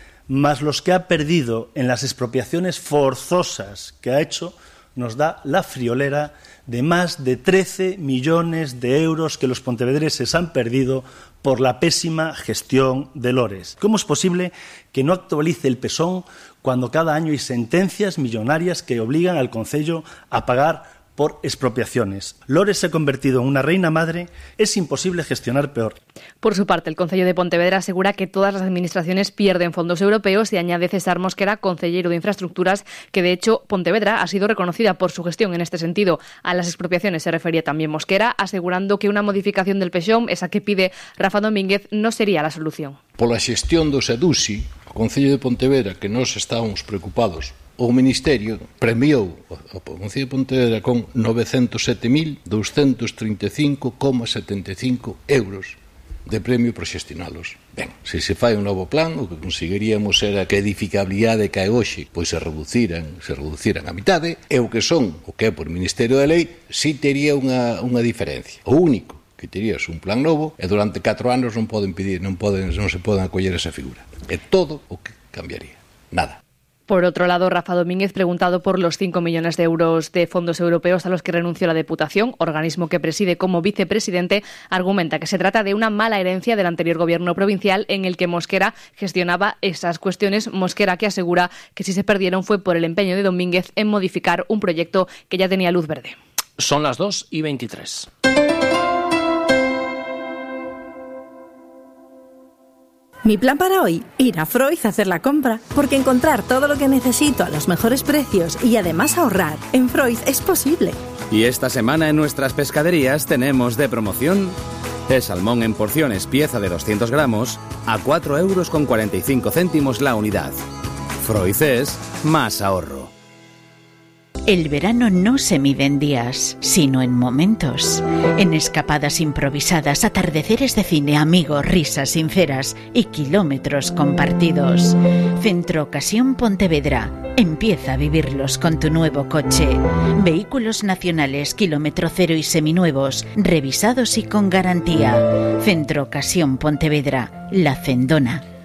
más los que ha perdido en las expropiaciones forzosas que ha hecho, nos da la friolera de más de 13 millones de euros que los pontevedreses han perdido por la pésima gestión de Lores. ¿Cómo es posible que no actualice el PSON cuando cada año hay sentencias millonarias que obligan al Concello a pagar por expropiaciones? Lores se ha convertido en una reina madre, es imposible gestionar peor. Por su parte, el Concello de Pontevedra asegura que todas las administraciones pierden fondos europeos y añade César Mosquera, concellero de Infraestructuras, que de hecho Pontevedra ha sido reconocida por su gestión en este sentido. A las expropiaciones se refería también Mosquera, asegurando que una modificación del PSOM, esa que pide Rafa Domínguez, no sería la solución. Pola xestión do SEDUSI, o Concello de Pontevedra, que nós estábamos preocupados, o Ministerio premiou o Concello de Pontevedra con 907.235,75 euros de premio por xestionalos. Ben, se se fai un novo plan, o que conseguiríamos era que a edificabilidade que hai hoxe pois se reduciran a mitade, e o que é por Ministerio da Lei, si tería unha diferencia. O único que terías un plan novo e durante 4 anos non se poden acoller esa figura. É todo o que cambiaría. Nada. Por otro lado, Rafa Domínguez, preguntado por los 5 millones de euros de fondos europeos a los que renunció la Deputación, organismo que preside como vicepresidente, argumenta que se trata de una mala herencia del anterior gobierno provincial en el que Mosquera gestionaba esas cuestiones. Mosquera, que asegura que si se perdieron fue por el empeño de Domínguez en modificar un proyecto que ya tenía luz verde. Son las 2:23. Mi plan para hoy, ir a Freud a hacer la compra, porque encontrar todo lo que necesito a los mejores precios y además ahorrar en Freud es posible. Y esta semana en nuestras pescaderías tenemos de promoción el salmón en porciones pieza de 200 gramos a 4,45 € la unidad. Freud es más ahorro. El verano no se mide en días, sino en momentos. En escapadas improvisadas, atardeceres de cine, amigos, risas sinceras y kilómetros compartidos. Centro Ocasión Pontevedra. Empieza a vivirlos con tu nuevo coche. Vehículos nacionales, kilómetro cero y seminuevos, revisados y con garantía. Centro Ocasión Pontevedra. La Cendona.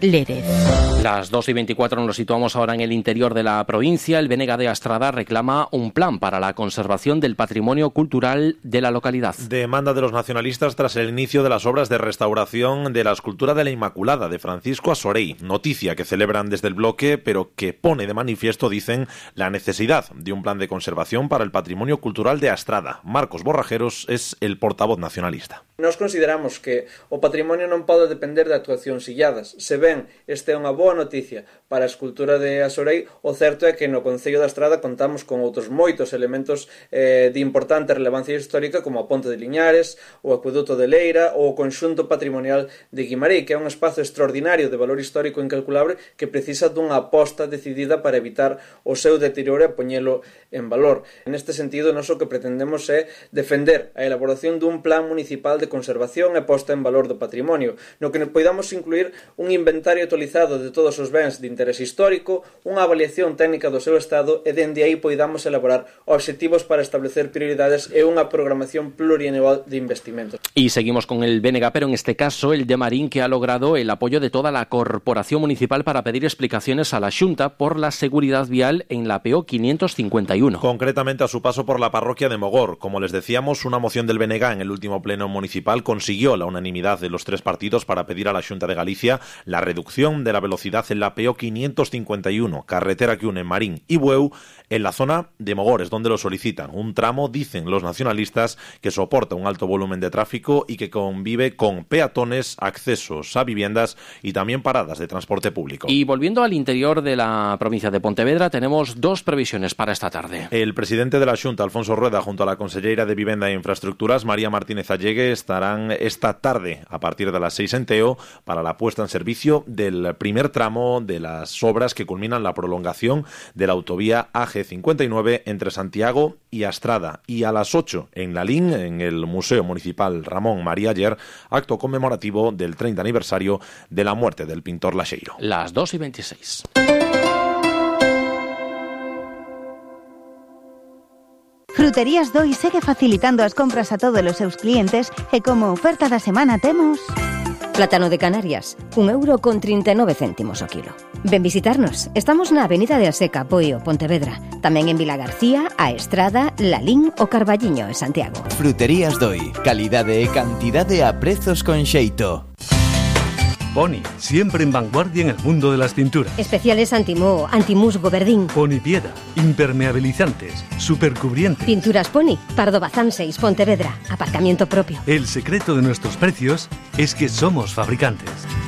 Lérez. Las 2:24 nos situamos ahora en el interior de la provincia. El BNG de Astrada reclama un plan para la conservación del patrimonio cultural de la localidad. Demanda de los nacionalistas tras el inicio de las obras de restauración de la escultura de la Inmaculada de Francisco Asorey. Noticia que celebran desde el bloque, pero que pone de manifiesto, dicen, la necesidad de un plan de conservación para el patrimonio cultural de Astrada. Marcos Borrajeros es el portavoz nacionalista. Nós consideramos que o patrimonio non pode depender de actuacións illadas. Se ben este é unha boa noticia para a escultura de Asorey, o certo é que no Concello da Estrada contamos con outros moitos elementos de importante relevancia histórica, como a Ponte de Liñares, o Acueduto de Leira ou o conxunto patrimonial de Guimarei, que é un espazo extraordinario de valor histórico incalculable que precisa dunha aposta decidida para evitar o seu deterioro e poñelo en valor. Neste sentido, nós o que pretendemos é defender a elaboración dun plan municipal de conservación e posta en valor do patrimonio, no que podamos incluir un inventario actualizado de todos os bens de interese histórico, unha avaliación técnica do seu estado e dende aí poidamos elaborar obxectivos para establecer prioridades e unha programación plurianual de investimentos. Y seguimos con el BNG, pero en este caso el de Marín, que ha logrado el apoyo de toda la corporación municipal para pedir explicaciones a la Xunta por la seguridad vial en la PO 551. Concretamente a su paso por la parroquia de Mogor. Como les decíamos, una moción del BNG en el último pleno municipal consiguió la unanimidad de los tres partidos para pedir a la Xunta de Galicia la reducción de la velocidad en la PO 551, carretera que une Marín y Bueu, en la zona de Mogores, donde lo solicitan. Un tramo, dicen los nacionalistas, que soporta un alto volumen de tráfico y que convive con peatones, accesos a viviendas y también paradas de transporte público. Y volviendo al interior de la provincia de Pontevedra, tenemos dos previsiones para esta tarde. El presidente de la Xunta, Alfonso Rueda, junto a la conselleira de Vivienda e Infraestructuras, María Martínez Allegue, estarán esta tarde a partir de las 6 en Teo para la puesta en servicio del primer tramo de las obras que culminan la prolongación de la autovía AG59 entre Santiago y Astrada. Y a las 8 en Lalín, en el Museo Municipal Ramón María Aller, acto conmemorativo del 30 aniversario de la muerte del pintor Laxeiro. Las 2:26. Fruterías Doi segue facilitando as compras a todos os seus clientes e como oferta da semana temos... Plátano de Canarias, 1,39 € o kilo. Ven visitarnos. Estamos na Avenida de Aseca, Poio, Pontevedra. Tamén en Vilagarcía, A Estrada, Lalín o Carballiño, en Santiago. Fruterías Doi. Calidade e cantidade a prezos con xeito. Pony, siempre en vanguardia en el mundo de las pinturas. Especiales anti-moho, anti-musgo, verdín. Pony Piedra, impermeabilizantes, supercubrientes. Pinturas Pony, Pardo Bazán 6, Pontevedra, aparcamiento propio. El secreto de nuestros precios es que somos fabricantes.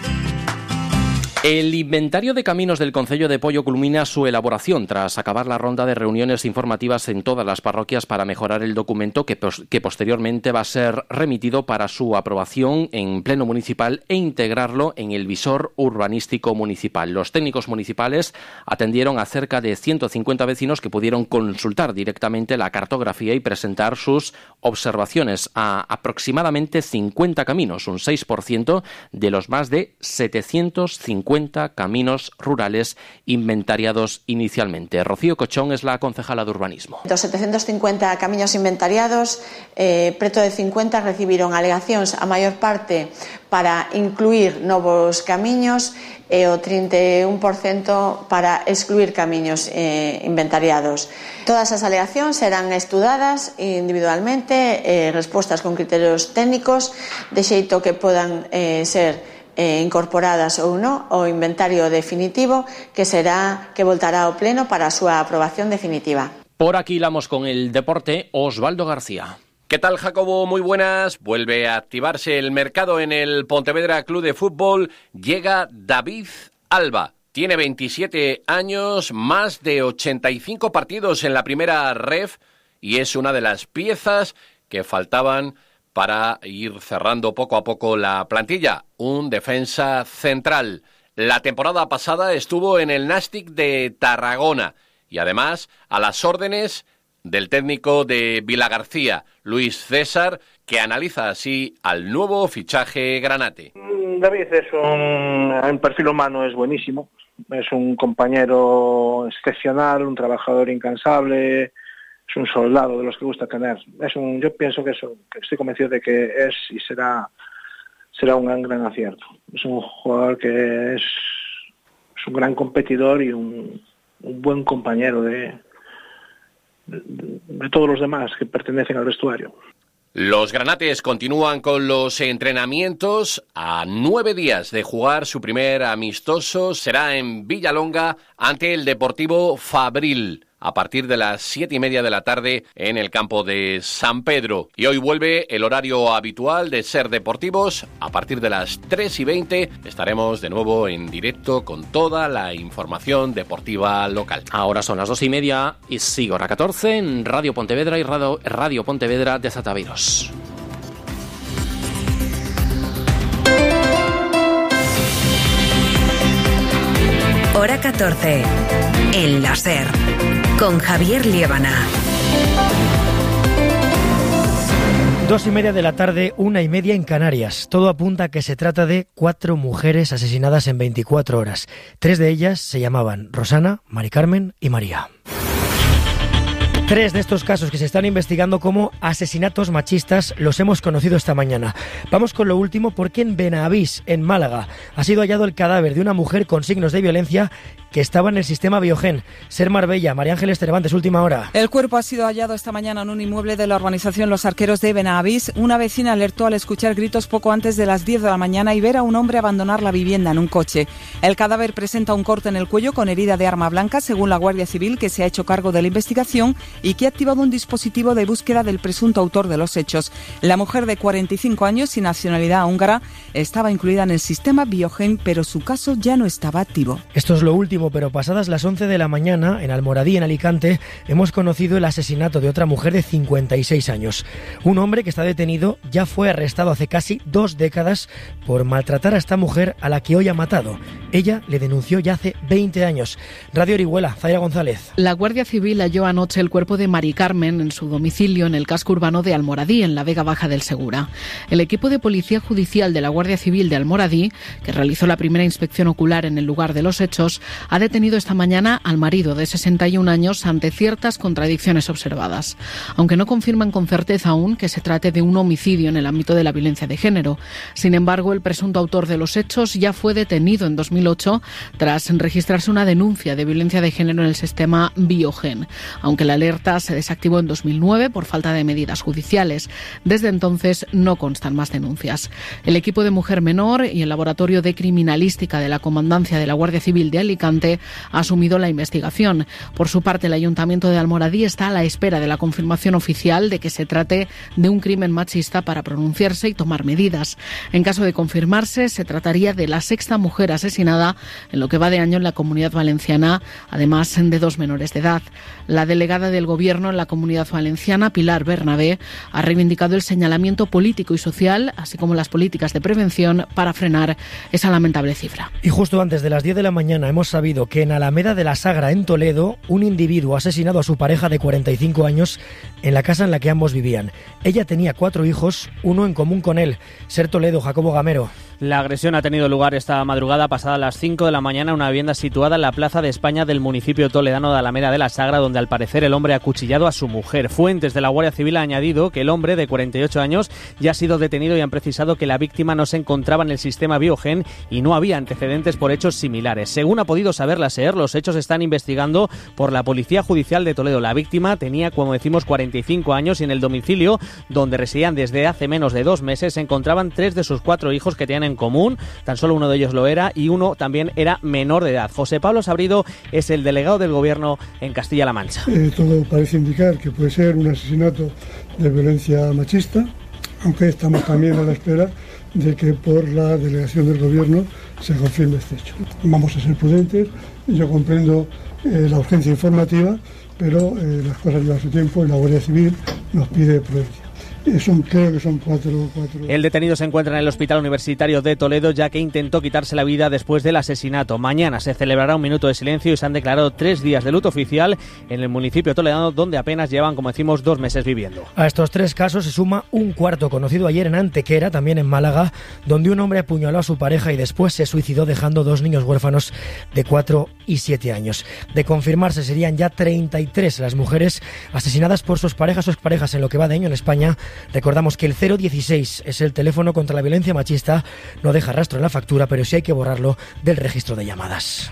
El inventario de caminos del concello de Poio culmina su elaboración tras acabar la ronda de reuniones informativas en todas las parroquias para mejorar el documento que posteriormente va a ser remitido para su aprobación en pleno municipal e integrarlo en el visor urbanístico municipal. Los técnicos municipales atendieron a cerca de 150 vecinos que pudieron consultar directamente la cartografía y presentar sus observaciones a aproximadamente 50 caminos, un 6% de los más de 750 caminos rurales inventariados inicialmente. Rocío Cochón es la concejala de urbanismo. Dos 750 camiños inventariados, preto de 50 recibiron alegacións a maior parte para incluir novos camiños e o 31% para excluir camiños inventariados. Todas as alegacións serán estudadas individualmente, respostas con criterios técnicos, de xeito que podan ser incorporadas ou non ao inventario definitivo que voltará ao pleno para a súa aprobación definitiva. Por aquí hilamos con el deporte. Osvaldo García. ¿Qué tal, Jacobo? Muy buenas. Vuelve a activarse el mercado en el Pontevedra Club de Fútbol. Llega David Alba. Tiene 27 años, más de 85 partidos en la primera ref y es una de las piezas que faltaban para ir cerrando poco a poco la plantilla. Un defensa central. La temporada pasada estuvo en el Nàstic de Tarragona y además a las órdenes del técnico de Vilagarcía, Luis César, que analiza así al nuevo fichaje granate. David es un perfil humano, es buenísimo. Es un compañero excepcional, un trabajador incansable. Es un soldado de los que gusta tener. Yo pienso que estoy convencido de que es y será será un gran acierto. Es un jugador que es un gran competidor y un buen compañero de todos los demás que pertenecen al vestuario. Los granates continúan con los entrenamientos. A 9 días de jugar su primer amistoso, será en Villalonga ante el Deportivo Fabril, a partir de las 7:30 de la tarde en el campo de San Pedro. Y hoy vuelve el horario habitual de Ser Deportivos. A partir de las 3:20 estaremos de nuevo en directo con toda la información deportiva local. Ahora son las 2:30 y sigo hora 14 en Radio Pontevedra y Radio Pontevedra de Zataviros. Hora 14. En la Ser. Con Javier Liébana. 2:30 de la tarde, 1:30 en Canarias. Todo apunta a que se trata de 4 mujeres asesinadas en 24 horas. 3 de ellas se llamaban Rosana, Mari Carmen y María. 3 de estos casos que se están investigando como asesinatos machistas los hemos conocido esta mañana. Vamos con lo último porque en Benavís, en Málaga, ha sido hallado el cadáver de una mujer con signos de violencia que estaba en el sistema Biogen. Ser Marbella, María Ángeles Cervantes, última hora. El cuerpo ha sido hallado esta mañana en un inmueble de la urbanización Los Arqueros de Benavís. Una vecina alertó al escuchar gritos poco antes de las 10 de la mañana y ver a un hombre abandonar la vivienda en un coche. El cadáver presenta un corte en el cuello con herida de arma blanca, según la Guardia Civil, que se ha hecho cargo de la investigación y que ha activado un dispositivo de búsqueda del presunto autor de los hechos. La mujer de 45 años y nacionalidad húngara estaba incluida en el sistema Biogen, pero su caso ya no estaba activo. Esto es lo último, pero pasadas las 11 de la mañana, en Almoradí, en Alicante, hemos conocido el asesinato de otra mujer de 56 años. Un hombre que está detenido ya fue arrestado hace casi 2 décadas por maltratar a esta mujer a la que hoy ha matado. Ella le denunció ya hace 20 años. Radio Orihuela, Zaira González. La Guardia Civil halló anoche el cuerpo de Mari Carmen en su domicilio en el casco urbano de Almoradí, en la Vega Baja del Segura. El equipo de Policía Judicial de la Guardia Civil de Almoradí, que realizó la primera inspección ocular en el lugar de los hechos, ha detenido esta mañana al marido de 61 años ante ciertas contradicciones observadas. Aunque no confirman con certeza aún que se trate de un homicidio en el ámbito de la violencia de género. Sin embargo, el presunto autor de los hechos ya fue detenido en 2008 tras registrarse una denuncia de violencia de género en el sistema Biogen, aunque la alerta se desactivó en 2009 por falta de medidas judiciales. Desde entonces no constan más denuncias. El equipo de Mujer Menor y el Laboratorio de Criminalística de la Comandancia de la Guardia Civil de Alicante ha asumido la investigación. Por su parte, el Ayuntamiento de Almoradí está a la espera de la confirmación oficial de que se trate de un crimen machista para pronunciarse y tomar medidas. En caso de confirmarse, se trataría de la 6ª mujer asesinada en lo que va de año en la Comunidad Valenciana, además de 2 menores de edad. La delegada del Gobierno en la Comunidad Valenciana, Pilar Bernabé, ha reivindicado el señalamiento político y social, así como las políticas de prevención para frenar esa lamentable cifra. Y justo antes de las 10 de la mañana hemos sabido que en Alameda de la Sagra, en Toledo, un individuo ha asesinado a su pareja de 45 años en la casa en la que ambos vivían. Ella tenía 4 hijos, uno en común con él. Ser Toledo, Jacobo Gamero. La agresión ha tenido lugar esta madrugada pasada las 5 de la mañana en una vivienda situada en la Plaza de España del municipio toledano de Alameda de la Sagra, donde al parecer el hombre ha acuchillado a su mujer. Fuentes de la Guardia Civil han añadido que el hombre de 48 años ya ha sido detenido y han precisado que la víctima no se encontraba en el sistema Biogen y no había antecedentes por hechos similares. Según ha podido saber la SER, los hechos se están investigando por la Policía Judicial de Toledo. La víctima tenía, como decimos, 45 años y en el domicilio donde residían desde hace menos de 2 meses se encontraban 3 de sus 4 hijos que tenían en común. Tan solo uno de ellos lo era y uno también era menor de edad. José Pablo Sabrido es el delegado del Gobierno en Castilla-La Mancha. Todo parece indicar que puede ser un asesinato de violencia machista, aunque estamos también a la espera de que por la delegación del Gobierno se confirme este hecho. Vamos a ser prudentes, yo comprendo la urgencia informativa, pero las cosas llevan su tiempo y la Guardia Civil nos pide prudencia. Creo que son 4. El detenido se encuentra en el Hospital Universitario de Toledo, ya que intentó quitarse la vida después del asesinato. Mañana se celebrará un minuto de silencio y se han declarado 3 días de luto oficial en el municipio toledano, donde apenas llevan, como decimos, 2 meses viviendo. A estos 3 casos se suma un cuarto, conocido ayer en Antequera, también en Málaga, donde un hombre apuñaló a su pareja y después se suicidó dejando 2 niños huérfanos de 4 y 7 años. De confirmarse, serían ya 33 las mujeres asesinadas por sus parejas o exparejas en lo que va de año en España. Recordamos que el 016 es el teléfono contra la violencia machista. No deja rastro en la factura, pero sí hay que borrarlo del registro de llamadas.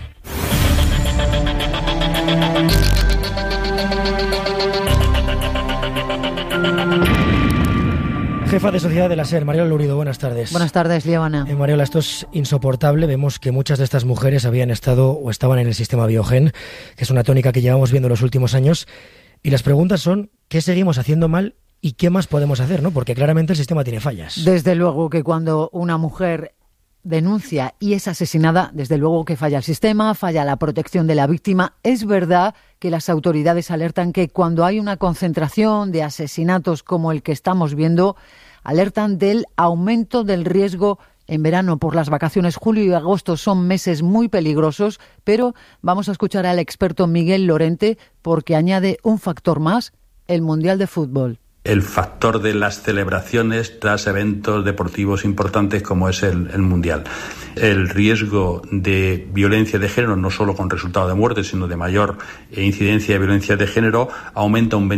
Jefa de Sociedad de la SER, Mariola Lurido, buenas tardes. Buenas tardes, Liebana. Mariola, esto es insoportable. Vemos que muchas de estas mujeres habían estado o estaban en el sistema Biogen, que es una tónica que llevamos viendo en los últimos años. Y las preguntas son, ¿qué seguimos haciendo mal y qué más podemos hacer? ¿No? Porque claramente el sistema tiene fallas. Desde luego que cuando una mujer denuncia y es asesinada, desde luego que falla el sistema, falla la protección de la víctima. Es verdad que las autoridades alertan que cuando hay una concentración de asesinatos como el que estamos viendo, alertan del aumento del riesgo en verano por las vacaciones. Julio y agosto son meses muy peligrosos, pero vamos a escuchar al experto Miguel Lorente porque añade un factor más, el Mundial de Fútbol. El factor de las celebraciones tras eventos deportivos importantes como es el Mundial. El riesgo de violencia de género, no solo con resultado de muerte, sino de mayor incidencia de violencia de género, aumenta un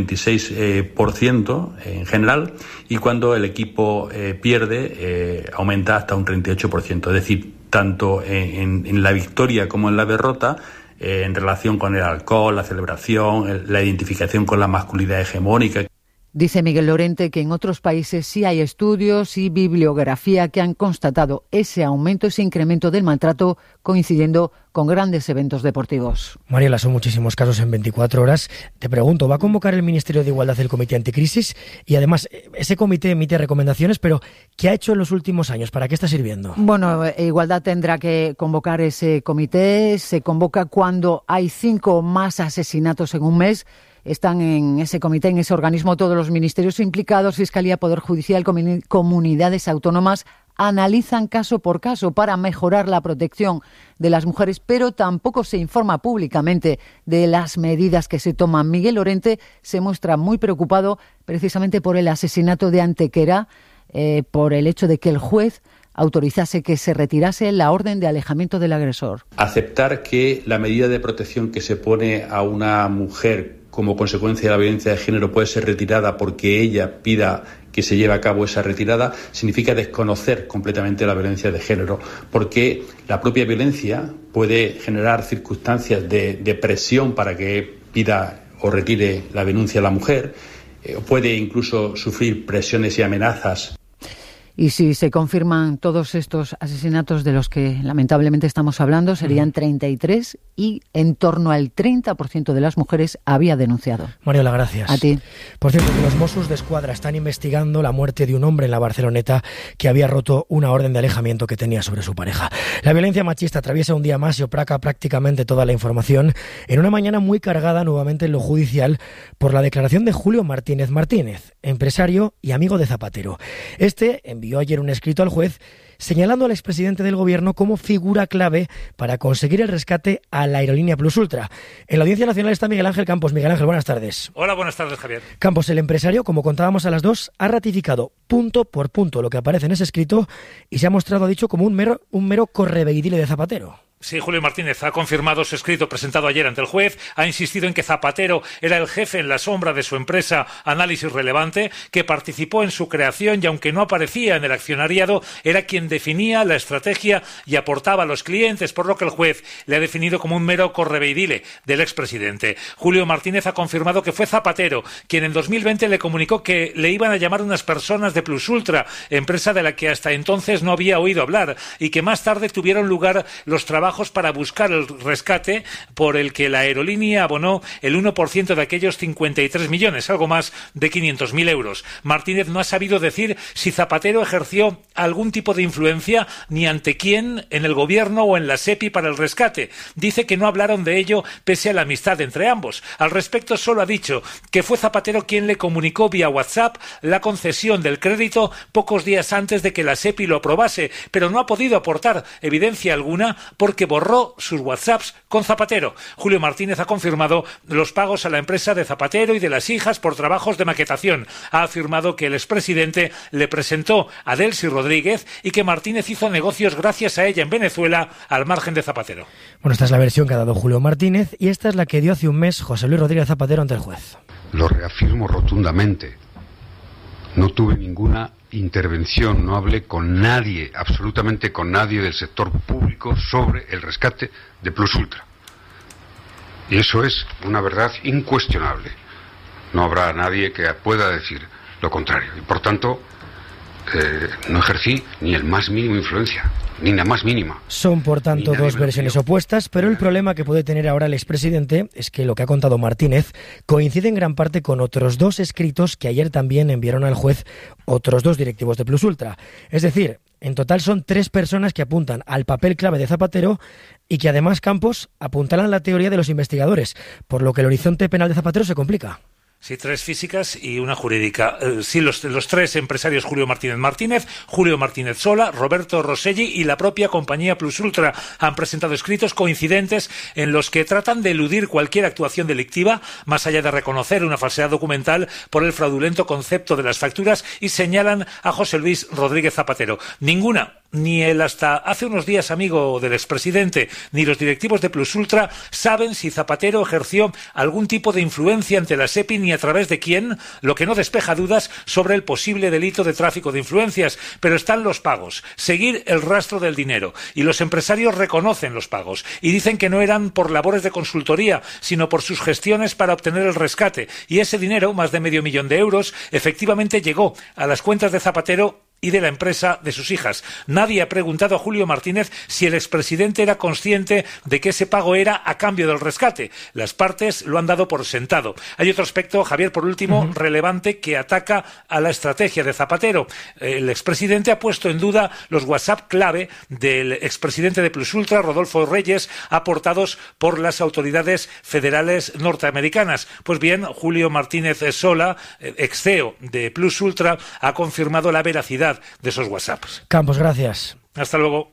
26% en general, y cuando el equipo pierde, aumenta hasta un 38%. Es decir, tanto en la victoria como en la derrota, en relación con el alcohol, la celebración, la identificación con la masculinidad hegemónica. Dice Miguel Lorente que en otros países sí hay estudios y bibliografía que han constatado ese aumento, ese incremento del maltrato coincidiendo con grandes eventos deportivos. Mariela, son muchísimos casos en 24 horas. Te pregunto, ¿va a convocar el Ministerio de Igualdad el Comité Anticrisis? Y además, ese comité emite recomendaciones, pero ¿qué ha hecho en los últimos años? ¿Para qué está sirviendo? Bueno, Igualdad tendrá que convocar ese comité. Se convoca cuando hay 5 o más asesinatos en un mes. Están en ese comité, en ese organismo, todos los ministerios implicados, Fiscalía, Poder Judicial, comunidades autónomas, analizan caso por caso para mejorar la protección de las mujeres, pero tampoco se informa públicamente de las medidas que se toman. Miguel Lorente se muestra muy preocupado precisamente por el asesinato de Antequera, por el hecho de que el juez autorizase que se retirase la orden de alejamiento del agresor. Aceptar que la medida de protección que se pone a una mujer como consecuencia de la violencia de género puede ser retirada porque ella pida que se lleve a cabo esa retirada, significa desconocer completamente la violencia de género, porque la propia violencia puede generar circunstancias de presión para que pida o retire la denuncia a la mujer, puede incluso sufrir presiones y amenazas. Y si se confirman todos estos asesinatos de los que lamentablemente estamos hablando, serían 33 y en torno al 30% de las mujeres había denunciado. Mariola, gracias. A ti. Por cierto, que los Mossos d'Esquadra están investigando la muerte de un hombre en la Barceloneta que había roto una orden de alejamiento que tenía sobre su pareja. La violencia machista atraviesa un día más y opaca prácticamente toda la información en una mañana muy cargada nuevamente en lo judicial por la declaración de Julio Martínez Martínez, empresario y amigo de Zapatero. Envió ayer un escrito al juez señalando al expresidente del gobierno como figura clave para conseguir el rescate a la aerolínea Plus Ultra. En la Audiencia Nacional está Miguel Ángel Campos. Miguel Ángel, buenas tardes. Hola, buenas tardes, Javier. Campos, el empresario, como contábamos a las 2, ha ratificado punto por punto lo que aparece en ese escrito y se ha mostrado, ha dicho, como un mero correveidile de Zapatero. Sí, Julio Martínez ha confirmado su escrito presentado ayer ante el juez, ha insistido en que Zapatero era el jefe en la sombra de su empresa Análisis Relevante, que participó en su creación y aunque no aparecía en el accionariado, era quien definía la estrategia y aportaba a los clientes, por lo que el juez le ha definido como un mero correveidile del expresidente. Julio Martínez ha confirmado que fue Zapatero quien en 2020 le comunicó que le iban a llamar unas personas de Plus Ultra, empresa de la que hasta entonces no había oído hablar, y que más tarde tuvieron lugar los trabajos para buscar el rescate por el que la aerolínea abonó el 1% de aquellos 53 millones, algo más de 500.000 euros. Martínez no ha sabido decir si Zapatero ejerció algún tipo de influencia ni ante quién en el gobierno o en la SEPI para el rescate. Dice que no hablaron de ello pese a la amistad entre ambos. Al respecto solo ha dicho que fue Zapatero quien le comunicó vía WhatsApp la concesión del crédito pocos días antes de que la SEPI lo aprobase, pero no ha podido aportar evidencia alguna porque que borró sus WhatsApps con Zapatero. Julio Martínez ha confirmado los pagos a la empresa de Zapatero y de las hijas por trabajos de maquetación. Ha afirmado que el expresidente le presentó a Delcy Rodríguez y que Martínez hizo negocios gracias a ella en Venezuela al margen de Zapatero. Bueno, esta es la versión que ha dado Julio Martínez y esta es la que dio hace un mes José Luis Rodríguez Zapatero ante el juez. Lo reafirmo rotundamente. No tuve ninguna intervención, no hablé con nadie, absolutamente con nadie del sector público sobre el rescate de Plus Ultra. Y eso es una verdad incuestionable. No habrá nadie que pueda decir lo contrario. Y por tanto, no ejercí ni el más mínimo influencia, ni la más mínima. Son, por tanto, dos versiones opuestas, pero el problema que puede tener ahora el expresidente es que lo que ha contado Martínez coincide en gran parte con otros dos escritos que ayer también enviaron al juez otros dos directivos de Plus Ultra. Es decir, en total son 3 personas que apuntan al papel clave de Zapatero y que además, Campos, apuntalan la teoría de los investigadores, por lo que el horizonte penal de Zapatero se complica. Sí, 3 físicas y una jurídica. Sí, los 3 empresarios Julio Martínez, Julio Martínez Sola, Roberto Rosselli y la propia compañía Plus Ultra han presentado escritos coincidentes en los que tratan de eludir cualquier actuación delictiva, más allá de reconocer una falsedad documental por el fraudulento concepto de las facturas, y señalan a José Luis Rodríguez Zapatero. Ninguna, ni el hasta hace unos días amigo del expresidente, ni los directivos de Plus Ultra saben si Zapatero ejerció algún tipo de influencia ante la SEPI ni a través de quién, lo que no despeja dudas sobre el posible delito de tráfico de influencias. Pero están los pagos, seguir el rastro del dinero, y los empresarios reconocen los pagos y dicen que no eran por labores de consultoría, sino por sus gestiones para obtener el rescate, y ese dinero, más de $500,000 euros, efectivamente llegó a las cuentas de Zapatero y de la empresa de sus hijas. Nadie ha preguntado a Julio Martínez si el expresidente era consciente de que ese pago era a cambio del rescate. Las partes lo han dado por sentado. Hay otro aspecto, Javier, por último, relevante, que ataca a la estrategia de Zapatero. El expresidente ha puesto en duda los WhatsApp clave del expresidente de Plus Ultra, Rodolfo Reyes, aportados por las autoridades federales norteamericanas. Pues bien, Julio Martínez Sola, ex CEO de Plus Ultra, ha confirmado la veracidad de esos WhatsApps. Campos, gracias. Hasta luego.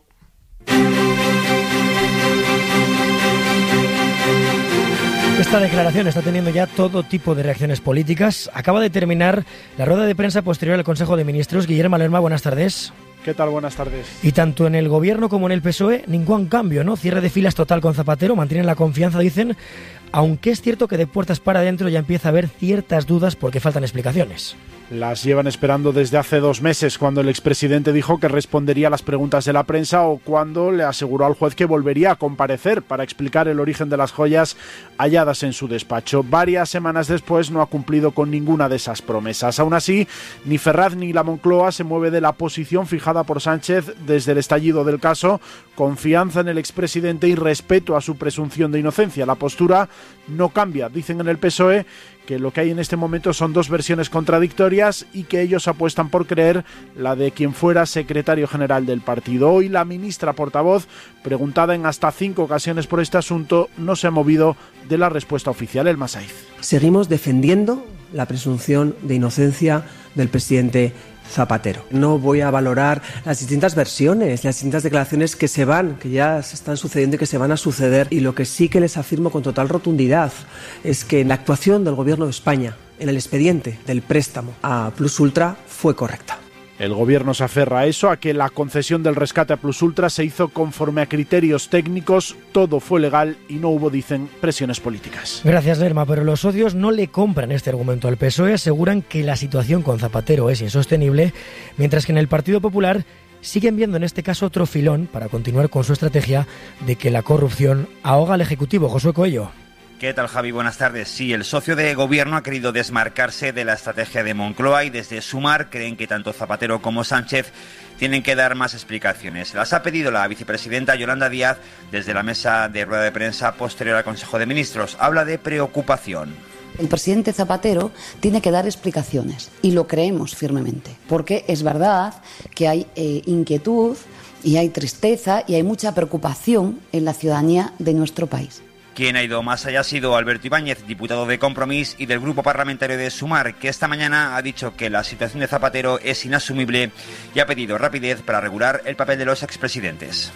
Esta declaración está teniendo ya todo tipo de reacciones políticas. Acaba de terminar la rueda de prensa posterior al Consejo de Ministros. Guillermo Lerma, buenas tardes. ¿Qué tal? Buenas tardes. Y tanto en el Gobierno como en el PSOE, ningún cambio, ¿no? Cierre de filas total con Zapatero, mantienen la confianza, dicen, aunque es cierto que de puertas para adentro ya empieza a haber ciertas dudas porque faltan explicaciones. Las llevan esperando desde hace 2 meses, cuando el expresidente dijo que respondería a las preguntas de la prensa o cuando le aseguró al juez que volvería a comparecer para explicar el origen de las joyas halladas en su despacho. Varias semanas después no ha cumplido con ninguna de esas promesas. Aún así, ni Ferraz ni la Moncloa se mueve de la posición fijada por Sánchez desde el estallido del caso. Confianza en el expresidente y respeto a su presunción de inocencia. La postura no cambia. Dicen en el PSOE que lo que hay en este momento son 2 versiones contradictorias y que ellos apuestan por creer la de quien fuera secretario general del partido. Hoy la ministra portavoz, preguntada en hasta 5 ocasiones por este asunto, no se ha movido de la respuesta oficial. Elma Saiz. Seguimos defendiendo la presunción de inocencia del presidente Zapatero. No voy a valorar las distintas versiones, las distintas declaraciones que ya se están sucediendo y que se van a suceder, y lo que sí que les afirmo con total rotundidad es que la actuación del Gobierno de España en el expediente del préstamo a Plus Ultra fue correcta. El gobierno se aferra a eso, a que la concesión del rescate a Plus Ultra se hizo conforme a criterios técnicos, todo fue legal y no hubo, dicen, presiones políticas. Gracias, Lerma, pero los socios no le compran este argumento al PSOE, aseguran que la situación con Zapatero es insostenible, mientras que en el Partido Popular siguen viendo en este caso otro filón para continuar con su estrategia de que la corrupción ahoga al Ejecutivo. Josué Coello. ¿Qué tal, Javi? Buenas tardes. Sí, el socio de gobierno ha querido desmarcarse de la estrategia de Moncloa y desde Sumar creen que tanto Zapatero como Sánchez tienen que dar más explicaciones. Las ha pedido la vicepresidenta Yolanda Díaz desde la mesa de rueda de prensa posterior al Consejo de Ministros. Habla de preocupación. El presidente Zapatero tiene que dar explicaciones y lo creemos firmemente, porque es verdad que hay inquietud y hay tristeza y hay mucha preocupación en la ciudadanía de nuestro país. Quien ha ido más allá ha sido Alberto Ibáñez, diputado de Compromís y del grupo parlamentario de Sumar, que esta mañana ha dicho que la situación de Zapatero es inasumible y ha pedido rapidez para regular el papel de los expresidentes.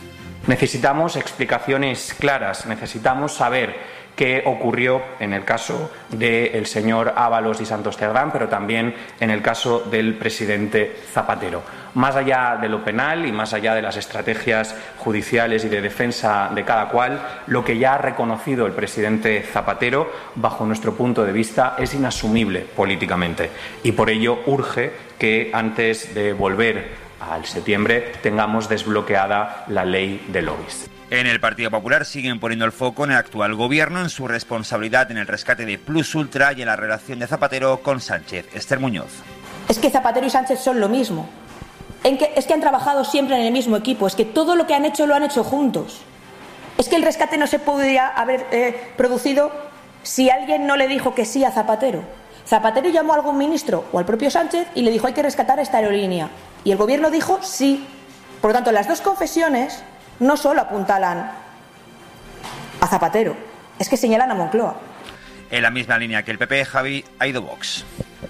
Necesitamos explicaciones claras, necesitamos saber qué ocurrió en el caso del señor Ábalos y Santos Cerdán, pero también en el caso del presidente Zapatero. Más allá de lo penal y más allá de las estrategias judiciales y de defensa de cada cual, lo que ya ha reconocido el presidente Zapatero, bajo nuestro punto de vista, es inasumible políticamente. Y por ello urge que antes de volver al septiembre tengamos desbloqueada la ley de lobbies. En el Partido Popular siguen poniendo el foco en el actual gobierno, en su responsabilidad en el rescate de Plus Ultra y en la relación de Zapatero con Sánchez. Esther Muñoz. Es que Zapatero y Sánchez son lo mismo. Es que han trabajado siempre en el mismo equipo. Es que todo lo que han hecho lo han hecho juntos. Es que el rescate no se podría haber producido si alguien no le dijo que sí a Zapatero. Zapatero llamó a algún ministro o al propio Sánchez y le dijo: hay que rescatar esta aerolínea. Y el gobierno dijo sí. Por lo tanto, las dos confesiones no solo apuntalan a Zapatero, es que señalan a Moncloa. En la misma línea que el PP, Javi, ha ido Vox.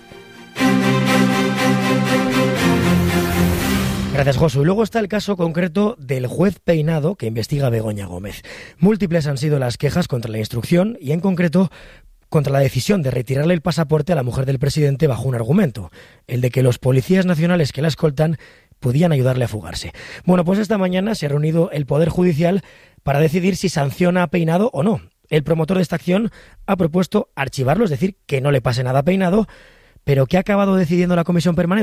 Gracias, Josu. Y luego está el caso concreto del juez Peinado que investiga a Begoña Gómez. Múltiples han sido las quejas contra la instrucción y, en concreto, contra la decisión de retirarle el pasaporte a la mujer del presidente bajo un argumento, el de que los policías nacionales que la escoltan podían ayudarle a fugarse. Bueno, pues esta mañana se ha reunido el Poder Judicial para decidir si sanciona a Peinado o no. El promotor de esta acción ha propuesto archivarlo, es decir, que no le pase nada a Peinado, pero ¿qué ha acabado decidiendo la Comisión Permanente?